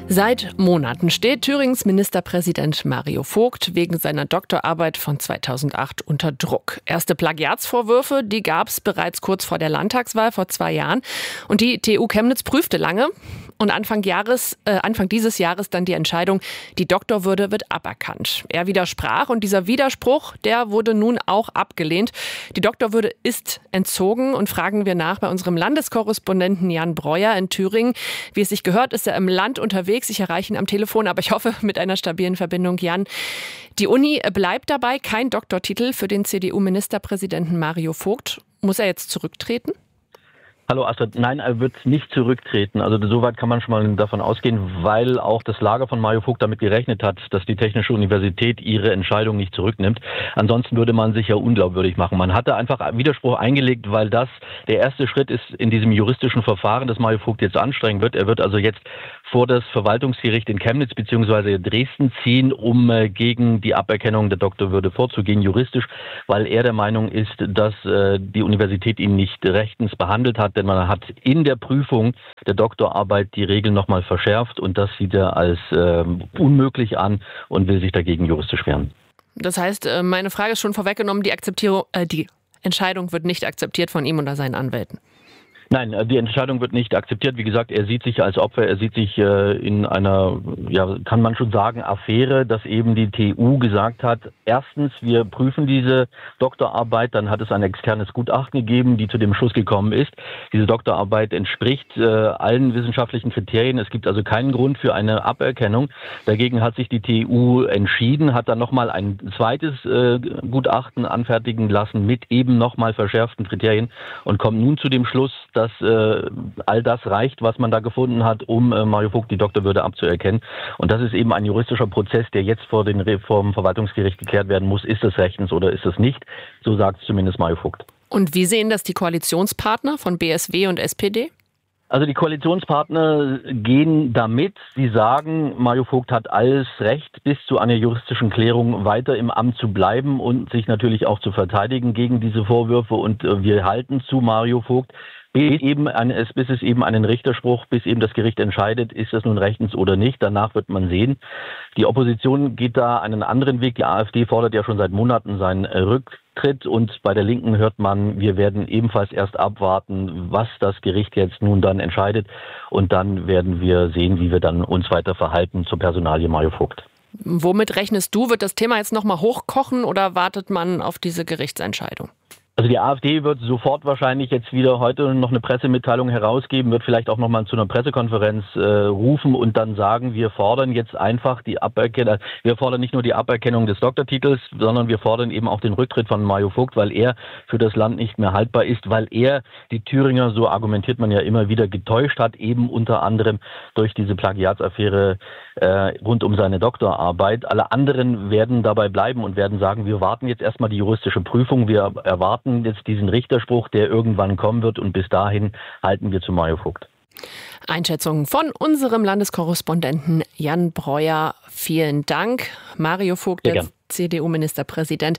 Seit Monaten steht Thürings Ministerpräsident Mario Vogt wegen seiner Doktorarbeit von zweitausendacht unter Druck. Erste Plagiatsvorwürfe, die gab es bereits kurz vor der Landtagswahl vor zwei Jahren. Und die T U Chemnitz prüfte lange. Und Anfang, Jahres, äh, Anfang dieses Jahres dann die Entscheidung, die Doktorwürde wird aberkannt. Er widersprach und dieser Widerspruch, der wurde nun auch abgelehnt. Die Doktorwürde ist entzogen und fragen wir nach bei unserem Landeskorrespondenten Jan Breuer in Thüringen. Wie es sich gehört, ist er im Land unterwegs. Ich erreiche ihn am Telefon, aber ich hoffe mit einer stabilen Verbindung. Jan, die Uni bleibt dabei, kein Doktortitel für den C D U-Ministerpräsidenten Mario Vogt. Muss er jetzt zurücktreten? Hallo Astrid, nein, er wird nicht zurücktreten. Also soweit kann man schon mal davon ausgehen, weil auch das Lager von Mario Vogt damit gerechnet hat, dass die Technische Universität ihre Entscheidung nicht zurücknimmt. Ansonsten würde man sich ja unglaubwürdig machen. Man hatte einfach Widerspruch eingelegt, weil das der erste Schritt ist in diesem juristischen Verfahren, das Mario Vogt jetzt anstrengen wird. Er wird also jetzt vor das Verwaltungsgericht in Chemnitz bzw. Dresden ziehen, um äh, gegen die Aberkennung der Doktorwürde vorzugehen, juristisch, weil er der Meinung ist, dass äh, die Universität ihn nicht rechtens behandelt hat, denn man hat in der Prüfung der Doktorarbeit die Regeln nochmal verschärft und das sieht er als äh, unmöglich an und will sich dagegen juristisch wehren. Das heißt, meine Frage ist schon vorweggenommen, die Akzeptierung, äh, die Entscheidung wird nicht akzeptiert von ihm oder seinen Anwälten. Nein, die Entscheidung wird nicht akzeptiert. Wie gesagt, er sieht sich als Opfer, er sieht sich äh, in einer, ja, kann man schon sagen, Affäre, dass eben die T U gesagt hat, erstens, wir prüfen diese Doktorarbeit, dann hat es ein externes Gutachten gegeben, die zu dem Schluss gekommen ist. Diese Doktorarbeit entspricht äh, allen wissenschaftlichen Kriterien. Es gibt also keinen Grund für eine Aberkennung. Dagegen hat sich die T U entschieden, hat dann nochmal ein zweites äh, Gutachten anfertigen lassen mit eben nochmal verschärften Kriterien und kommt nun zu dem Schluss, dass äh, all das reicht, was man da gefunden hat, um äh, Mario Vogt die Doktorwürde abzuerkennen. Und das ist eben ein juristischer Prozess, der jetzt vor den vom Verwaltungsgericht geklärt werden muss. Ist es rechtens oder ist es nicht? So sagt es zumindest Mario Vogt. Und wie sehen das die Koalitionspartner von B S W und S P D? Also die Koalitionspartner gehen damit, sie sagen, Mario Vogt hat alles Recht, bis zu einer juristischen Klärung weiter im Amt zu bleiben und sich natürlich auch zu verteidigen gegen diese Vorwürfe. Und wir halten zu Mario Vogt, bis, eben eine, bis es eben einen Richterspruch, bis eben das Gericht entscheidet, ist das nun rechtens oder nicht. Danach wird man sehen. Die Opposition geht da einen anderen Weg. Die AfD fordert ja schon seit Monaten seinen Rücktritt. Und bei der Linken hört man, wir werden ebenfalls erst abwarten, was das Gericht jetzt nun dann entscheidet. Und dann werden wir sehen, wie wir dann uns weiter verhalten zur Personalie Mario Vogt. Womit rechnest du? Wird das Thema jetzt nochmal hochkochen oder wartet man auf diese Gerichtsentscheidung? Also die AfD wird sofort wahrscheinlich jetzt wieder heute noch eine Pressemitteilung herausgeben, wird vielleicht auch nochmal zu einer Pressekonferenz äh, rufen und dann sagen, wir fordern jetzt einfach die Aberkennung, wir fordern nicht nur die Aberkennung des Doktortitels, sondern wir fordern eben auch den Rücktritt von Mario Vogt, weil er für das Land nicht mehr haltbar ist, weil er die Thüringer, so argumentiert man ja immer wieder, getäuscht hat, eben unter anderem durch diese Plagiatsaffäre äh, rund um seine Doktorarbeit. Alle anderen werden dabei bleiben und werden sagen, wir warten jetzt erstmal die juristische Prüfung, wir erwarten jetzt diesen Richterspruch, der irgendwann kommen wird und bis dahin halten wir zu Mario Vogt. Einschätzung von unserem Landeskorrespondenten Jan Breuer. Vielen Dank. Mario Vogt, der C D U-Ministerpräsident,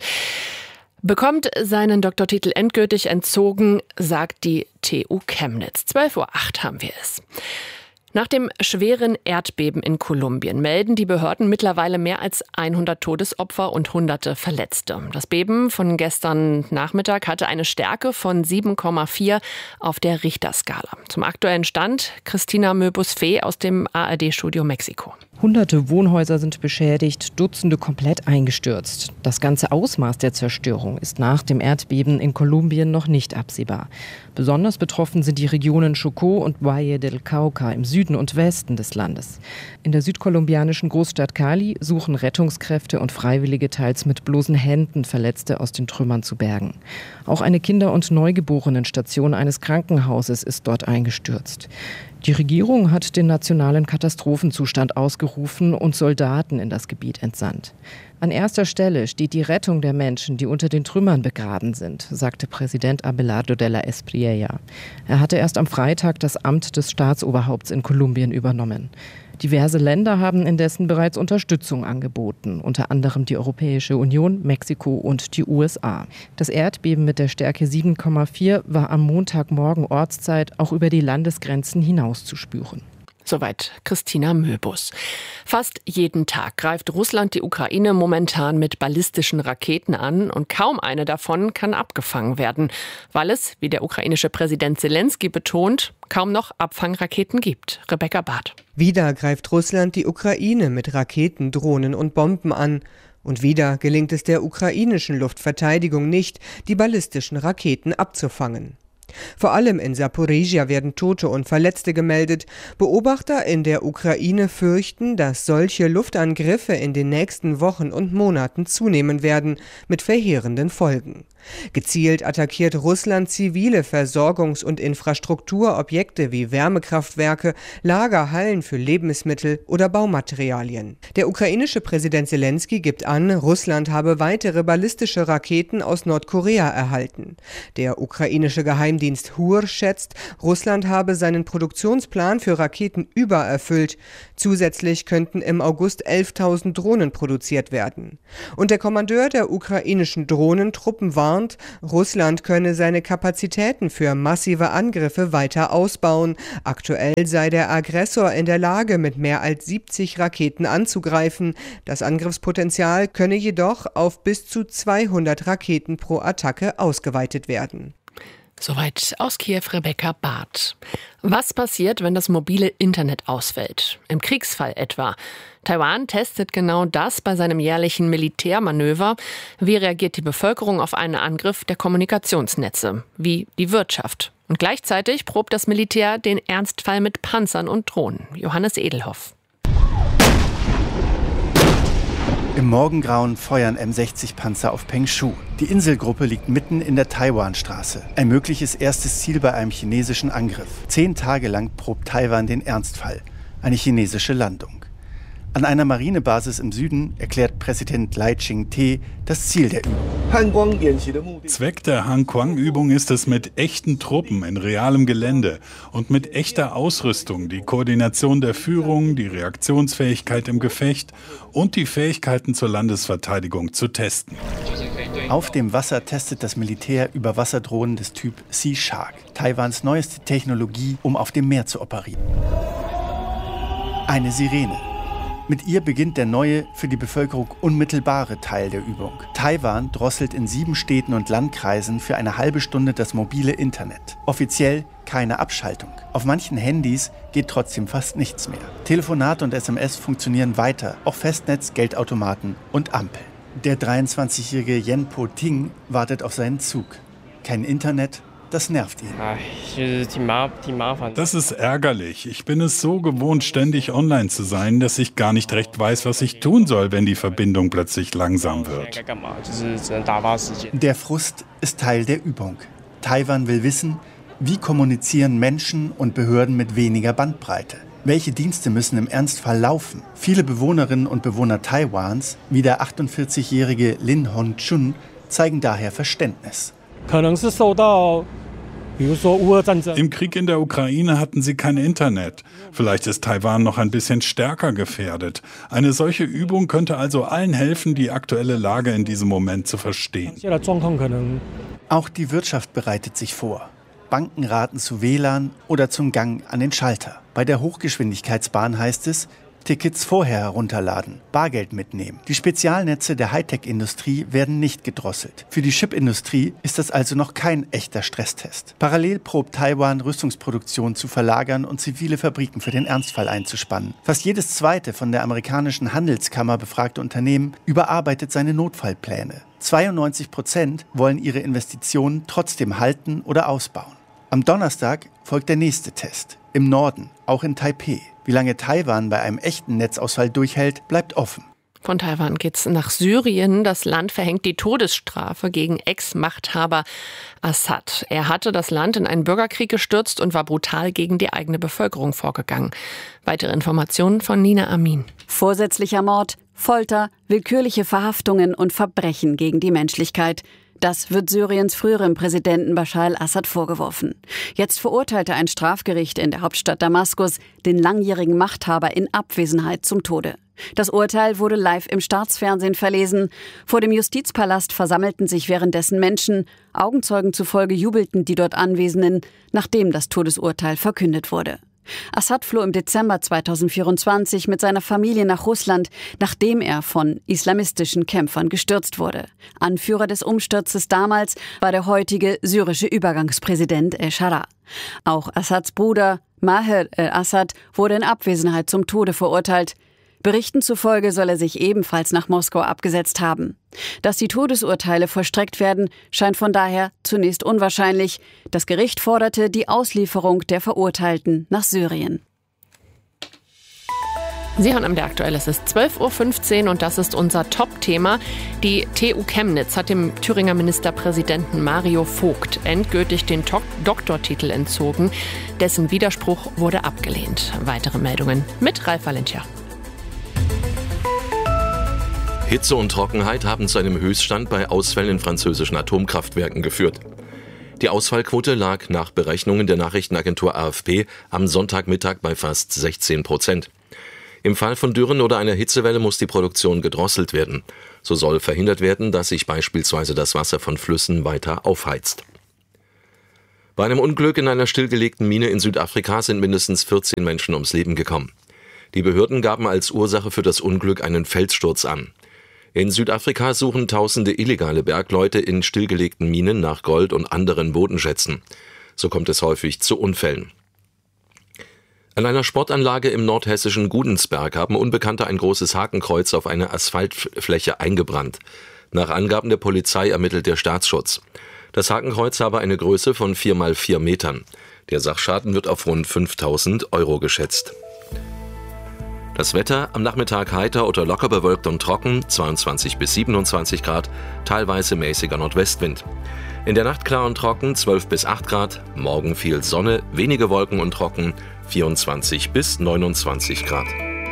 bekommt seinen Doktortitel endgültig entzogen, sagt die T U Chemnitz. zwölf Uhr acht haben wir es. Nach dem schweren Erdbeben in Kolumbien melden die Behörden mittlerweile mehr als hundert Todesopfer und hunderte Verletzte. Das Beben von gestern Nachmittag hatte eine Stärke von sieben Komma vier auf der Richterskala. Zum aktuellen Stand Christina Möbus-Fee aus dem A R D-Studio Mexiko. Hunderte Wohnhäuser sind beschädigt, Dutzende komplett eingestürzt. Das ganze Ausmaß der Zerstörung ist nach dem Erdbeben in Kolumbien noch nicht absehbar. Besonders betroffen sind die Regionen Chocó und Valle del Cauca im Süden und Westen des Landes. In der südkolumbianischen Großstadt Cali suchen Rettungskräfte und Freiwillige teils mit bloßen Händen Verletzte aus den Trümmern zu bergen. Auch eine Kinder- und Neugeborenenstation eines Krankenhauses ist dort eingestürzt. Die Regierung hat den nationalen Katastrophenzustand ausgerufen und Soldaten in das Gebiet entsandt. An erster Stelle steht die Rettung der Menschen, die unter den Trümmern begraben sind, sagte Präsident Abelardo de la Espriella. Er hatte erst am Freitag das Amt des Staatsoberhaupts in Kolumbien übernommen. Diverse Länder haben indessen bereits Unterstützung angeboten, unter anderem die Europäische Union, Mexiko und die U S A. Das Erdbeben mit der Stärke sieben Komma vier war am Montagmorgen Ortszeit auch über die Landesgrenzen hinaus zu spüren. Soweit Christina Möbus. Fast jeden Tag greift Russland die Ukraine momentan mit ballistischen Raketen an und kaum eine davon kann abgefangen werden, weil es, wie der ukrainische Präsident Zelensky betont, kaum noch Abfangraketen gibt. Rebecca Barth. Wieder greift Russland die Ukraine mit Raketen, Drohnen und Bomben an. Und wieder gelingt es der ukrainischen Luftverteidigung nicht, die ballistischen Raketen abzufangen. Vor allem in Saporizhia werden Tote und Verletzte gemeldet. Beobachter in der Ukraine fürchten, dass solche Luftangriffe in den nächsten Wochen und Monaten zunehmen werden, mit verheerenden Folgen. Gezielt attackiert Russland zivile Versorgungs- und Infrastrukturobjekte wie Wärmekraftwerke, Lagerhallen für Lebensmittel oder Baumaterialien. Der ukrainische Präsident Zelensky gibt an, Russland habe weitere ballistische Raketen aus Nordkorea erhalten. Der ukrainische Geheimdienst H U R schätzt, Russland habe seinen Produktionsplan für Raketen übererfüllt. Zusätzlich könnten im August elftausend Drohnen produziert werden. Und der Kommandeur der ukrainischen Drohnentruppen warnt, Russland könne seine Kapazitäten für massive Angriffe weiter ausbauen. Aktuell sei der Aggressor in der Lage, mit mehr als siebzig Raketen anzugreifen. Das Angriffspotenzial könne jedoch auf bis zu zweihundert Raketen pro Attacke ausgeweitet werden. Soweit aus Kiew Rebecca Barth. Was passiert, wenn das mobile Internet ausfällt? Im Kriegsfall etwa. Taiwan testet genau das bei seinem jährlichen Militärmanöver. Wie reagiert die Bevölkerung auf einen Angriff der Kommunikationsnetze? Wie die Wirtschaft? Und gleichzeitig probt das Militär den Ernstfall mit Panzern und Drohnen. Johannes Edelhoff. Im Morgengrauen feuern M sechzig Panzer auf Pengshu. Die Inselgruppe liegt mitten in der Taiwanstraße. Ein mögliches erstes Ziel bei einem chinesischen Angriff. Zehn Tage lang probt Taiwan den Ernstfall. Eine chinesische Landung. An einer Marinebasis im Süden erklärt Präsident Lai Ching-te das Ziel der Übung. Zweck der Han-Quang-Übung ist es, mit echten Truppen in realem Gelände und mit echter Ausrüstung die Koordination der Führung, die Reaktionsfähigkeit im Gefecht und die Fähigkeiten zur Landesverteidigung zu testen. Auf dem Wasser testet das Militär Überwasserdrohnen des Typ Sea Shark, Taiwans neueste Technologie, um auf dem Meer zu operieren. Eine Sirene. Mit ihr beginnt der neue, für die Bevölkerung unmittelbare Teil der Übung. Taiwan drosselt in sieben Städten und Landkreisen für eine halbe Stunde das mobile Internet. Offiziell keine Abschaltung. Auf manchen Handys geht trotzdem fast nichts mehr. Telefonate und S M S funktionieren weiter, auch Festnetz, Geldautomaten und Ampeln. Der dreiundzwanzigjährige Yen Po-ting wartet auf seinen Zug. Kein Internet, das nervt ihn. Das ist ärgerlich. Ich bin es so gewohnt, ständig online zu sein, dass ich gar nicht recht weiß, was ich tun soll, wenn die Verbindung plötzlich langsam wird. Der Frust ist Teil der Übung. Taiwan will wissen, wie kommunizieren Menschen und Behörden mit weniger Bandbreite? Welche Dienste müssen im Ernstfall laufen? Viele Bewohnerinnen und Bewohner Taiwans, wie der achtundvierzigjährige Lin Hon-chun, zeigen daher Verständnis. Im Krieg in der Ukraine hatten sie kein Internet. Vielleicht ist Taiwan noch ein bisschen stärker gefährdet. Eine solche Übung könnte also allen helfen, die aktuelle Lage in diesem Moment zu verstehen. Auch die Wirtschaft bereitet sich vor. Banken raten zu W L A N oder zum Gang an den Schalter. Bei der Hochgeschwindigkeitsbahn heißt es, Tickets vorher herunterladen, Bargeld mitnehmen. Die Spezialnetze der Hightech-Industrie werden nicht gedrosselt. Für die Chipindustrie ist das also noch kein echter Stresstest. Parallel probt Taiwan, Rüstungsproduktion zu verlagern und zivile Fabriken für den Ernstfall einzuspannen. Fast jedes zweite von der amerikanischen Handelskammer befragte Unternehmen überarbeitet seine Notfallpläne. zweiundneunzig Prozent wollen ihre Investitionen trotzdem halten oder ausbauen. Am Donnerstag folgt der nächste Test. Im Norden, auch in Taipeh. Wie lange Taiwan bei einem echten Netzausfall durchhält, bleibt offen. Von Taiwan geht's nach Syrien. Das Land verhängt die Todesstrafe gegen Ex-Machthaber Assad. Er hatte das Land in einen Bürgerkrieg gestürzt und war brutal gegen die eigene Bevölkerung vorgegangen. Weitere Informationen von Nina Amin. Vorsätzlicher Mord, Folter, willkürliche Verhaftungen und Verbrechen gegen die Menschlichkeit. Das wird Syriens früherem Präsidenten Bashar al-Assad vorgeworfen. Jetzt verurteilte ein Strafgericht in der Hauptstadt Damaskus den langjährigen Machthaber in Abwesenheit zum Tode. Das Urteil wurde live im Staatsfernsehen verlesen. Vor dem Justizpalast versammelten sich währenddessen Menschen. Augenzeugen zufolge jubelten die dort Anwesenden, nachdem das Todesurteil verkündet wurde. Assad floh im Dezember zweitausendvierundzwanzig mit seiner Familie nach Russland, nachdem er von islamistischen Kämpfern gestürzt wurde. Anführer des Umsturzes damals war der heutige syrische Übergangspräsident El-Shara. Auch Assads Bruder Maher el-Assad wurde in Abwesenheit zum Tode verurteilt. Berichten zufolge soll er sich ebenfalls nach Moskau abgesetzt haben. Dass die Todesurteile vollstreckt werden, scheint von daher zunächst unwahrscheinlich. Das Gericht forderte die Auslieferung der Verurteilten nach Syrien. Sie hören am M D R aktuell, es ist zwölf Uhr fünfzehn und das ist unser Top-Thema. Die T U Chemnitz hat dem Thüringer Ministerpräsidenten Mario Vogt endgültig den Tok- Doktortitel entzogen. Dessen Widerspruch wurde abgelehnt. Weitere Meldungen mit Ralf Valentia. Hitze und Trockenheit haben zu einem Höchststand bei Ausfällen in französischen Atomkraftwerken geführt. Die Ausfallquote lag nach Berechnungen der Nachrichtenagentur A F P am Sonntagmittag bei fast sechzehn Prozent. Im Fall von Dürren oder einer Hitzewelle muss die Produktion gedrosselt werden. So soll verhindert werden, dass sich beispielsweise das Wasser von Flüssen weiter aufheizt. Bei einem Unglück in einer stillgelegten Mine in Südafrika sind mindestens vierzehn Menschen ums Leben gekommen. Die Behörden gaben als Ursache für das Unglück einen Felssturz an. In Südafrika suchen tausende illegale Bergleute in stillgelegten Minen nach Gold und anderen Bodenschätzen. So kommt es häufig zu Unfällen. An einer Sportanlage im nordhessischen Gudensberg haben Unbekannte ein großes Hakenkreuz auf eine Asphaltfläche eingebrannt. Nach Angaben der Polizei ermittelt der Staatsschutz. Das Hakenkreuz habe eine Größe von vier mal vier Metern. Der Sachschaden wird auf rund fünftausend Euro geschätzt. Das Wetter am Nachmittag heiter oder locker bewölkt und trocken, zweiundzwanzig bis siebenundzwanzig Grad, teilweise mäßiger Nordwestwind. In der Nacht klar und trocken, zwölf bis acht Grad, morgen viel Sonne, wenige Wolken und trocken, vierundzwanzig bis neunundzwanzig Grad.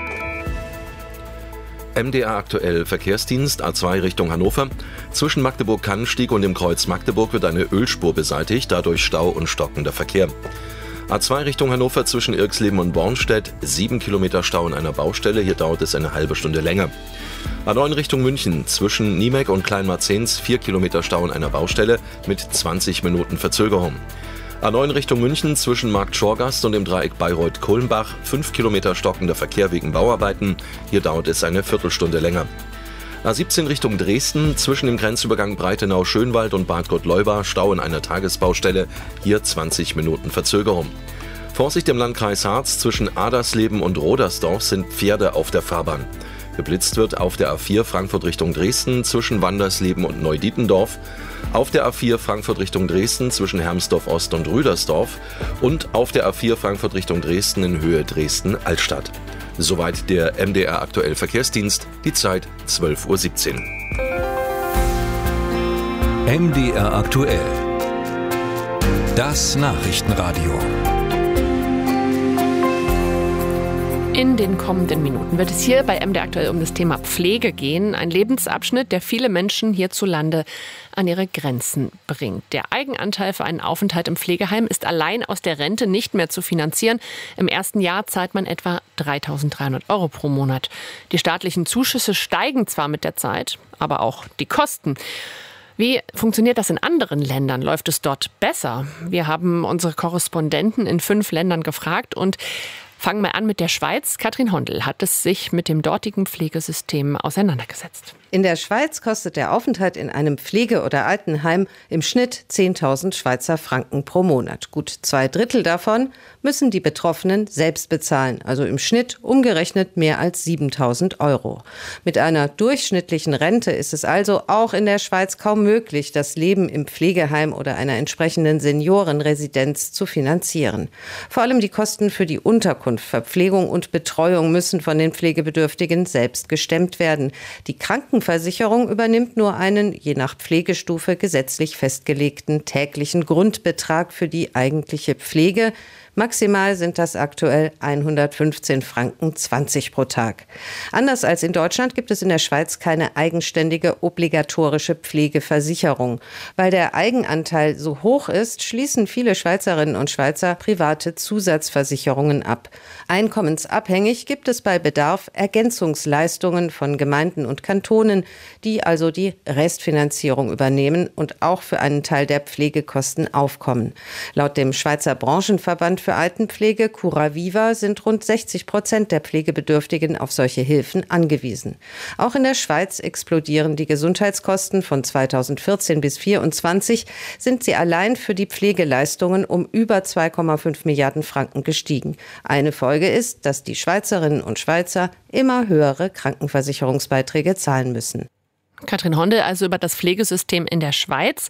M D R aktuell Verkehrsdienst A zwei Richtung Hannover. Zwischen Magdeburg-Kannenstieg und dem Kreuz Magdeburg wird eine Ölspur beseitigt, dadurch Stau und stockender Verkehr. A zwei Richtung Hannover zwischen Irxleben und Bornstedt, sieben Kilometer Stau in einer Baustelle, hier dauert es eine halbe Stunde länger. A neun Richtung München zwischen Niemek und Kleinmarzens, vier Kilometer Stau in einer Baustelle mit zwanzig Minuten Verzögerung. A neun Richtung München zwischen Markt Schorgast und dem Dreieck Bayreuth-Kulmbach, fünf Kilometer stockender Verkehr wegen Bauarbeiten, hier dauert es eine Viertelstunde länger. A siebzehn Richtung Dresden, zwischen dem Grenzübergang Breitenau-Schönwald und Bad Gottleuba, Stau in einer Tagesbaustelle, hier zwanzig Minuten Verzögerung. Vorsicht im Landkreis Harz, zwischen Adersleben und Rodersdorf sind Pferde auf der Fahrbahn. Geblitzt wird auf der A vier Frankfurt Richtung Dresden, zwischen Wandersleben und Neudietendorf, auf der A vier Frankfurt Richtung Dresden, zwischen Hermsdorf Ost und Rüdersdorf und auf der A vier Frankfurt Richtung Dresden in Höhe Dresden-Altstadt. Soweit der M D R aktuell Verkehrsdienst, die Zeit zwölf Uhr siebzehn. M D R aktuell. Das Nachrichtenradio. In den kommenden Minuten wird es hier bei M D R aktuell um das Thema Pflege gehen. Ein Lebensabschnitt, der viele Menschen hierzulande an ihre Grenzen bringt. Der Eigenanteil für einen Aufenthalt im Pflegeheim ist allein aus der Rente nicht mehr zu finanzieren. Im ersten Jahr zahlt man etwa dreitausenddreihundert Euro pro Monat. Die staatlichen Zuschüsse steigen zwar mit der Zeit, aber auch die Kosten. Wie funktioniert das in anderen Ländern? Läuft es dort besser? Wir haben unsere Korrespondenten in fünf Ländern gefragt und fangen wir an mit der Schweiz. Katrin Hondel hat es sich mit dem dortigen Pflegesystem auseinandergesetzt. In der Schweiz kostet der Aufenthalt in einem Pflege- oder Altenheim im Schnitt zehntausend Schweizer Franken pro Monat. Gut zwei Drittel davon müssen die Betroffenen selbst bezahlen, also im Schnitt umgerechnet mehr als siebentausend Euro. Mit einer durchschnittlichen Rente ist es also auch in der Schweiz kaum möglich, das Leben im Pflegeheim oder einer entsprechenden Seniorenresidenz zu finanzieren. Vor allem die Kosten für die Unterkunft, Verpflegung und Betreuung müssen von den Pflegebedürftigen selbst gestemmt werden. Die Krankenversicherung übernimmt nur einen, je nach Pflegestufe, gesetzlich festgelegten täglichen Grundbetrag für die eigentliche Pflege. Maximal sind das aktuell hundertfünfzehn Franken zwanzig pro Tag. Anders als in Deutschland gibt es in der Schweiz keine eigenständige obligatorische Pflegeversicherung. Weil der Eigenanteil so hoch ist, schließen viele Schweizerinnen und Schweizer private Zusatzversicherungen ab. Einkommensabhängig gibt es bei Bedarf Ergänzungsleistungen von Gemeinden und Kantonen, die also die Restfinanzierung übernehmen und auch für einen Teil der Pflegekosten aufkommen. Laut dem Schweizer Branchenverband für Altenpflege Curaviva sind rund sechzig Prozent der Pflegebedürftigen auf solche Hilfen angewiesen. Auch in der Schweiz explodieren die Gesundheitskosten. Von zweitausendvierzehn bis zweitausendvierundzwanzig sind sie allein für die Pflegeleistungen um über zwei Komma fünf Milliarden Franken gestiegen. Eine Folge ist, dass die Schweizerinnen und Schweizer immer höhere Krankenversicherungsbeiträge zahlen müssen. Katrin Hondel also über das Pflegesystem in der Schweiz.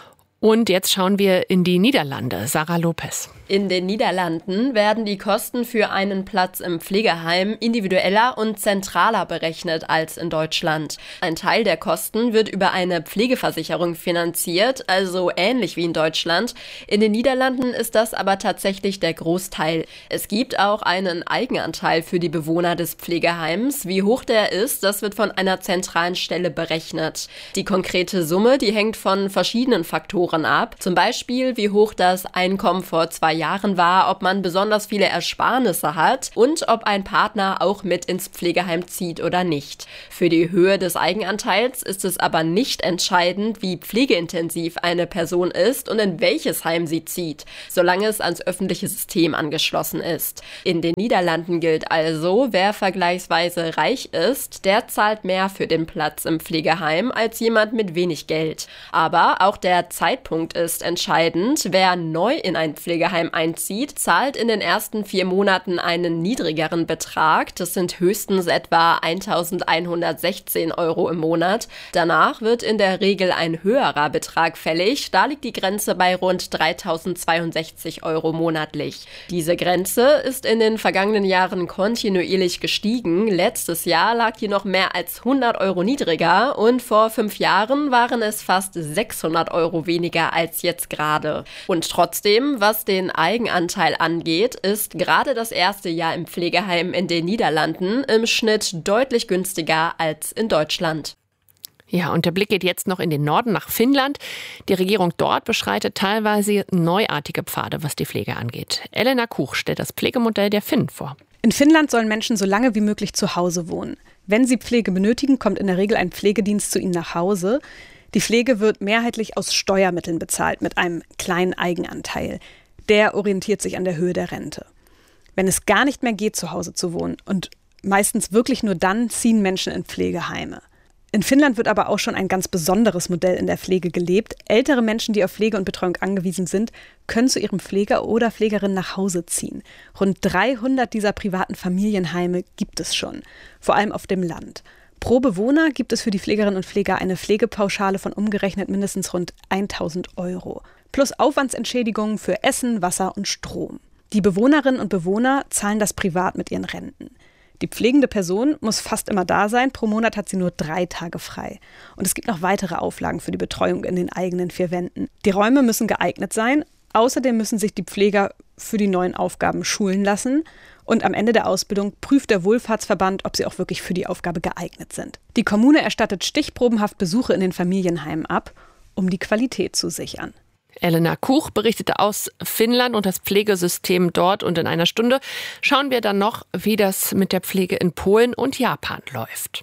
Und jetzt schauen wir in die Niederlande. Sarah Lopez. In den Niederlanden werden die Kosten für einen Platz im Pflegeheim individueller und zentraler berechnet als in Deutschland. Ein Teil der Kosten wird über eine Pflegeversicherung finanziert, also ähnlich wie in Deutschland. In den Niederlanden ist das aber tatsächlich der Großteil. Es gibt auch einen Eigenanteil für die Bewohner des Pflegeheims. Wie hoch der ist, das wird von einer zentralen Stelle berechnet. Die konkrete Summe, die hängt von verschiedenen Faktoren ab. Zum Beispiel, wie hoch das Einkommen vor zwei Jahren war, ob man besonders viele Ersparnisse hat und ob ein Partner auch mit ins Pflegeheim zieht oder nicht. Für die Höhe des Eigenanteils ist es aber nicht entscheidend, wie pflegeintensiv eine Person ist und in welches Heim sie zieht, solange es ans öffentliche System angeschlossen ist. In den Niederlanden gilt also, wer vergleichsweise reich ist, der zahlt mehr für den Platz im Pflegeheim als jemand mit wenig Geld. Aber auch der Zeitpunkt ist entscheidend. Wer neu in ein Pflegeheim einzieht, zahlt in den ersten vier Monaten einen niedrigeren Betrag. Das sind höchstens etwa eintausendeinhundertsechzehn Euro im Monat. Danach wird in der Regel ein höherer Betrag fällig. Da liegt die Grenze bei rund dreitausendzweiundsechzig Euro monatlich. Diese Grenze ist in den vergangenen Jahren kontinuierlich gestiegen. Letztes Jahr lag die noch mehr als hundert Euro niedriger und vor fünf Jahren waren es fast sechshundert Euro weniger als jetzt gerade. Und trotzdem, was den Eigenanteil angeht, ist gerade das erste Jahr im Pflegeheim in den Niederlanden im Schnitt deutlich günstiger als in Deutschland. Ja, und der Blick geht jetzt noch in den Norden nach Finnland. Die Regierung dort beschreitet teilweise neuartige Pfade, was die Pflege angeht. Elena Kuch stellt das Pflegemodell der Finnen vor. In Finnland sollen Menschen so lange wie möglich zu Hause wohnen. Wenn sie Pflege benötigen, kommt in der Regel ein Pflegedienst zu ihnen nach Hause. Die Pflege wird mehrheitlich aus Steuermitteln bezahlt, mit einem kleinen Eigenanteil. Der orientiert sich an der Höhe der Rente. Wenn es gar nicht mehr geht, zu Hause zu wohnen, und meistens wirklich nur dann, ziehen Menschen in Pflegeheime. In Finnland wird aber auch schon ein ganz besonderes Modell in der Pflege gelebt. Ältere Menschen, die auf Pflege und Betreuung angewiesen sind, können zu ihrem Pfleger oder Pflegerin nach Hause ziehen. Rund dreihundert dieser privaten Familienheime gibt es schon, vor allem auf dem Land. Pro Bewohner gibt es für die Pflegerinnen und Pfleger eine Pflegepauschale von umgerechnet mindestens rund tausend Euro. Plus Aufwandsentschädigungen für Essen, Wasser und Strom. Die Bewohnerinnen und Bewohner zahlen das privat mit ihren Renten. Die pflegende Person muss fast immer da sein. Pro Monat hat sie nur drei Tage frei. Und es gibt noch weitere Auflagen für die Betreuung in den eigenen vier Wänden. Die Räume müssen geeignet sein. Außerdem müssen sich die Pfleger für die neuen Aufgaben schulen lassen. Und am Ende der Ausbildung prüft der Wohlfahrtsverband, ob sie auch wirklich für die Aufgabe geeignet sind. Die Kommune erstattet stichprobenhaft Besuche in den Familienheimen ab, um die Qualität zu sichern. Elena Kuch berichtete aus Finnland und das Pflegesystem dort. Und in einer Stunde schauen wir dann noch, wie das mit der Pflege in Polen und Japan läuft.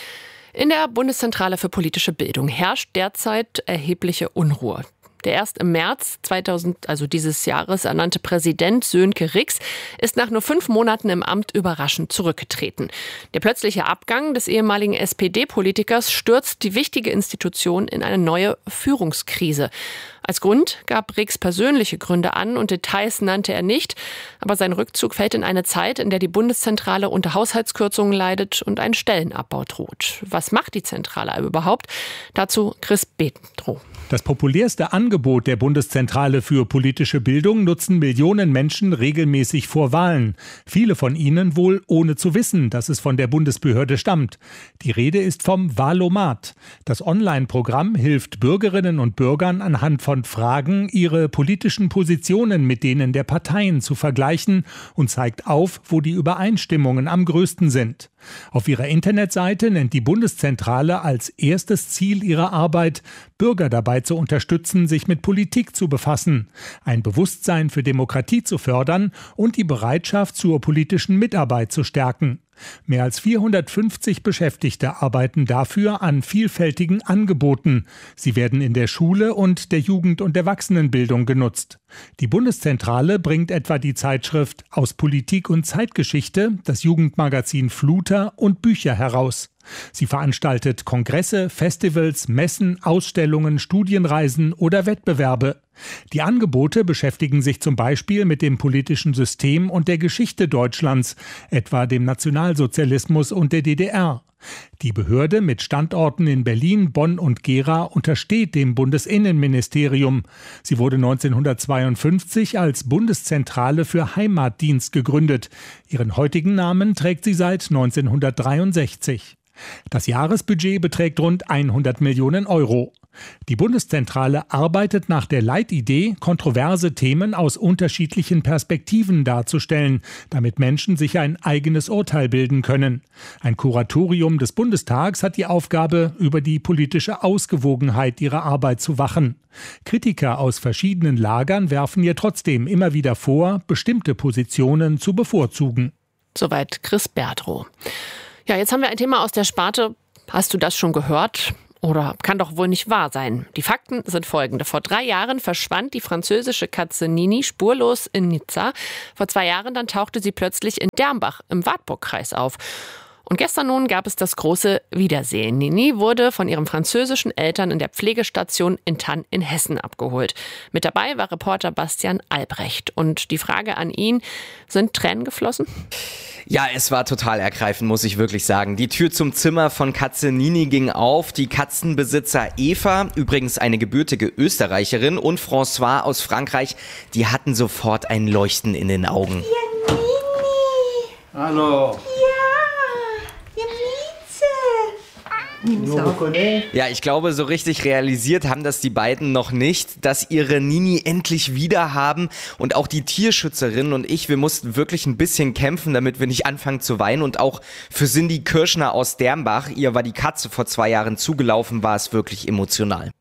In der Bundeszentrale für politische Bildung herrscht derzeit erhebliche Unruhe. Der erst im März zweitausend, also dieses Jahres, ernannte Präsident Sönke Rix ist nach nur fünf Monaten im Amt überraschend zurückgetreten. Der plötzliche Abgang des ehemaligen S P D-Politikers stürzt die wichtige Institution in eine neue Führungskrise. Als Grund gab Rix persönliche Gründe an und Details nannte er nicht. Aber sein Rückzug fällt in eine Zeit, in der die Bundeszentrale unter Haushaltskürzungen leidet und ein Stellenabbau droht. Was macht die Zentrale überhaupt? Dazu Chris Betendroh. Das populärste Angebot der Bundeszentrale für politische Bildung nutzen Millionen Menschen regelmäßig vor Wahlen. Viele von ihnen wohl ohne zu wissen, dass es von der Bundesbehörde stammt. Die Rede ist vom Wahlomat. Das Online-Programm hilft Bürgerinnen und Bürgern anhand von Fragen, ihre politischen Positionen mit denen der Parteien zu vergleichen und zeigt auf, wo die Übereinstimmungen am größten sind. Auf ihrer Internetseite nennt die Bundeszentrale als erstes Ziel ihrer Arbeit, Bürger dabei zu unterstützen, sich mit Politik zu befassen, ein Bewusstsein für Demokratie zu fördern und die Bereitschaft zur politischen Mitarbeit zu stärken. Mehr als vierhundertfünfzig Beschäftigte arbeiten dafür an vielfältigen Angeboten. Sie werden in der Schule und der Jugend- und Erwachsenenbildung genutzt. Die Bundeszentrale bringt etwa die Zeitschrift Aus Politik und Zeitgeschichte, das Jugendmagazin Fluter und Bücher heraus. Sie veranstaltet Kongresse, Festivals, Messen, Ausstellungen, Studienreisen oder Wettbewerbe. Die Angebote beschäftigen sich zum Beispiel mit dem politischen System und der Geschichte Deutschlands, etwa dem Nationalsozialismus und der D D R. Die Behörde mit Standorten in Berlin, Bonn und Gera untersteht dem Bundesinnenministerium. Sie wurde neunzehnhundertzweiundfünfzig als Bundeszentrale für Heimatdienst gegründet. Ihren heutigen Namen trägt sie seit neunzehnhundertdreiundsechzig. Das Jahresbudget beträgt rund hundert Millionen Euro. Die Bundeszentrale arbeitet nach der Leitidee, kontroverse Themen aus unterschiedlichen Perspektiven darzustellen, damit Menschen sich ein eigenes Urteil bilden können. Ein Kuratorium des Bundestags hat die Aufgabe, über die politische Ausgewogenheit ihrer Arbeit zu wachen. Kritiker aus verschiedenen Lagern werfen ihr trotzdem immer wieder vor, bestimmte Positionen zu bevorzugen. Soweit Chris Bertrow. Ja, jetzt haben wir ein Thema aus der Sparte. Hast du das schon gehört? Oder kann doch wohl nicht wahr sein. Die Fakten sind folgende. Vor drei Jahren verschwand die französische Katze Nini spurlos in Nizza. Vor zwei Jahren dann tauchte sie plötzlich in Dermbach im Wartburgkreis auf. Und gestern nun gab es das große Wiedersehen. Nini wurde von ihren französischen Eltern in der Pflegestation in Thann in Hessen abgeholt. Mit dabei war Reporter Bastian Albrecht. Und die Frage an ihn, sind Tränen geflossen? Ja, es war total ergreifend, muss ich wirklich sagen. Die Tür zum Zimmer von Katze Nini ging auf. Die Katzenbesitzer Eva, übrigens eine gebürtige Österreicherin, und François aus Frankreich, die hatten sofort ein Leuchten in den Augen. Ja, Nini. Hallo. Ja, ich glaube, so richtig realisiert haben das die beiden noch nicht, dass ihre Nini endlich wieder haben. Und auch die Tierschützerin und ich, wir mussten wirklich ein bisschen kämpfen, damit wir nicht anfangen zu weinen. Und auch für Cindy Kirschner aus Dermbach, ihr war die Katze vor zwei Jahren zugelaufen, war es wirklich emotional.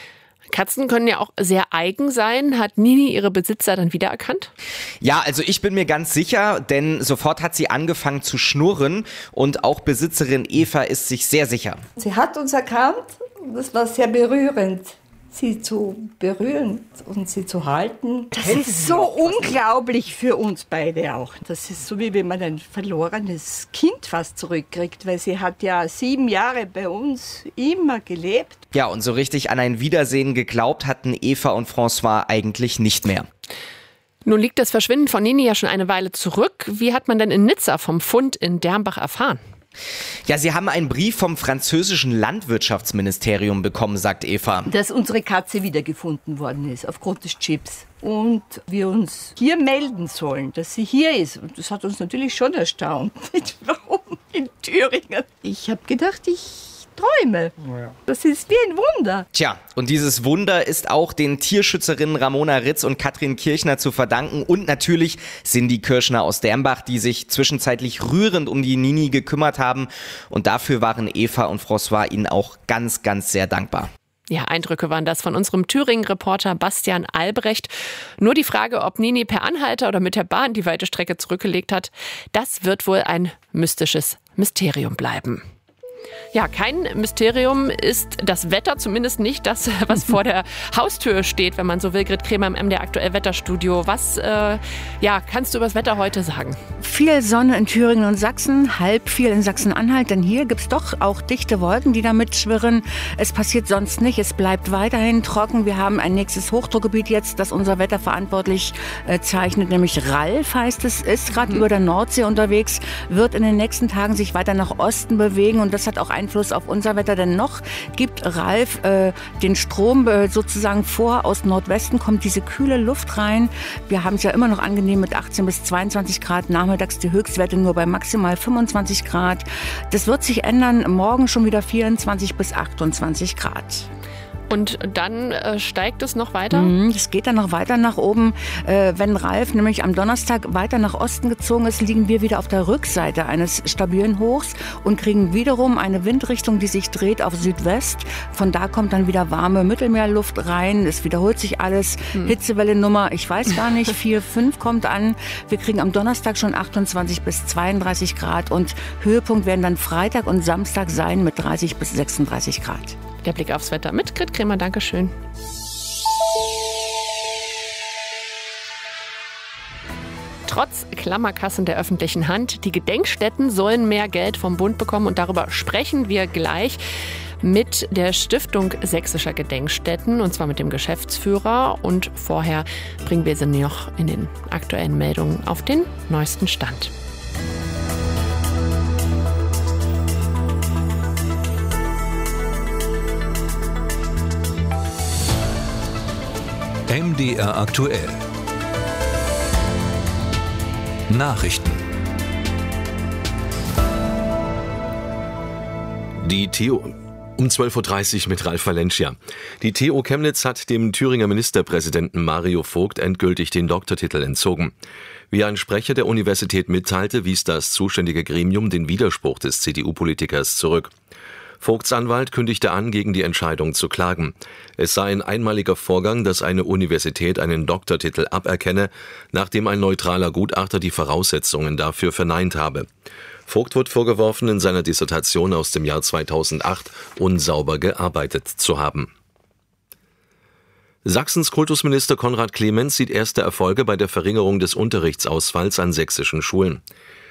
Katzen können ja auch sehr eigen sein. Hat Nini ihre Besitzer dann wiedererkannt? Ja, also ich bin mir ganz sicher, denn sofort hat sie angefangen zu schnurren und auch Besitzerin Eva ist sich sehr sicher. Sie hat uns erkannt, das war sehr berührend, sie zu berühren und sie zu halten. Das ist so unglaublich für uns beide auch. Das ist so, wie wenn man ein verlorenes Kind fast zurückkriegt, weil sie hat ja sieben Jahre bei uns immer gelebt. Ja, und so richtig an ein Wiedersehen geglaubt hatten Eva und François eigentlich nicht mehr. Nun liegt das Verschwinden von Nini ja schon eine Weile zurück. Wie hat man denn in Nizza vom Fund in Dermbach erfahren? Ja, sie haben einen Brief vom französischen Landwirtschaftsministerium bekommen, sagt Eva. Dass unsere Katze wiedergefunden worden ist, aufgrund des Chips. Und wir uns hier melden sollen, dass sie hier ist. Und das hat uns natürlich schon erstaunt. Warum in Thüringen? Ich habe gedacht, ich träume. Das ist wie ein Wunder. Tja, und dieses Wunder ist auch den Tierschützerinnen Ramona Ritz und Katrin Kirchner zu verdanken und natürlich Cindy Kirschner aus Dermbach, die sich zwischenzeitlich rührend um die Nini gekümmert haben und dafür waren Eva und François ihnen auch ganz, ganz sehr dankbar. Ja, Eindrücke waren das von unserem Thüringen-Reporter Bastian Albrecht. Nur die Frage, ob Nini per Anhalter oder mit der Bahn die weite Strecke zurückgelegt hat, das wird wohl ein mystisches Mysterium bleiben. Ja, kein Mysterium ist das Wetter, zumindest nicht das, was vor der Haustür steht, wenn man so will. Grit Kremer im M D R Aktuell Wetterstudio. Was äh, ja, kannst du über das Wetter heute sagen? Viel Sonne in Thüringen und Sachsen, halb viel in Sachsen-Anhalt, denn hier gibt es doch auch dichte Wolken, die da mitschwirren. Es passiert sonst nicht, es bleibt weiterhin trocken. Wir haben ein nächstes Hochdruckgebiet jetzt, das unser Wetter verantwortlich äh, zeichnet, nämlich Ralf heißt es, ist gerade mhm. über der Nordsee unterwegs, wird in den nächsten Tagen sich weiter nach Osten bewegen und das hat auch Einfluss auf unser Wetter, denn noch gibt Ralf äh, den Strom äh, sozusagen vor. Aus Nordwesten kommt diese kühle Luft rein. Wir haben es ja immer noch angenehm mit achtzehn bis zweiundzwanzig Grad. Nachmittags die Höchstwerte nur bei maximal fünfundzwanzig Grad. Das wird sich ändern. Morgen schon wieder vierundzwanzig bis achtundzwanzig Grad. Und dann äh, steigt es noch weiter? Mhm, es geht dann noch weiter nach oben. Äh, wenn Ralf nämlich am Donnerstag weiter nach Osten gezogen ist, liegen wir wieder auf der Rückseite eines stabilen Hochs und kriegen wiederum eine Windrichtung, die sich dreht auf Südwest. Von da kommt dann wieder warme Mittelmeerluft rein. Es wiederholt sich alles. Hm. Hitzewelle Nummer, ich weiß gar nicht, vier, fünf kommt an. Wir kriegen am Donnerstag schon achtundzwanzig bis zweiunddreißig Grad und Höhepunkt werden dann Freitag und Samstag sein mit dreißig bis sechsunddreißig Grad. Der Blick aufs Wetter mit Grit Kremer, Dankeschön. Trotz Klammerkassen der öffentlichen Hand, die Gedenkstätten sollen mehr Geld vom Bund bekommen und darüber sprechen wir gleich mit der Stiftung Sächsischer Gedenkstätten und zwar mit dem Geschäftsführer und vorher bringen wir sie noch in den aktuellen Meldungen auf den neuesten Stand. M D R aktuell. Nachrichten. Die T O um zwölf Uhr dreißig mit Ralf Valencia. Die T U Chemnitz hat dem Thüringer Ministerpräsidenten Mario Vogt endgültig den Doktortitel entzogen. Wie ein Sprecher der Universität mitteilte, wies das zuständige Gremium den Widerspruch des C D U-Politikers zurück. Vogts Anwalt kündigte an, gegen die Entscheidung zu klagen. Es sei ein einmaliger Vorgang, dass eine Universität einen Doktortitel aberkenne, nachdem ein neutraler Gutachter die Voraussetzungen dafür verneint habe. Vogt wird vorgeworfen, in seiner Dissertation aus dem Jahr zweitausendacht unsauber gearbeitet zu haben. Sachsens Kultusminister Konrad Clemens sieht erste Erfolge bei der Verringerung des Unterrichtsausfalls an sächsischen Schulen.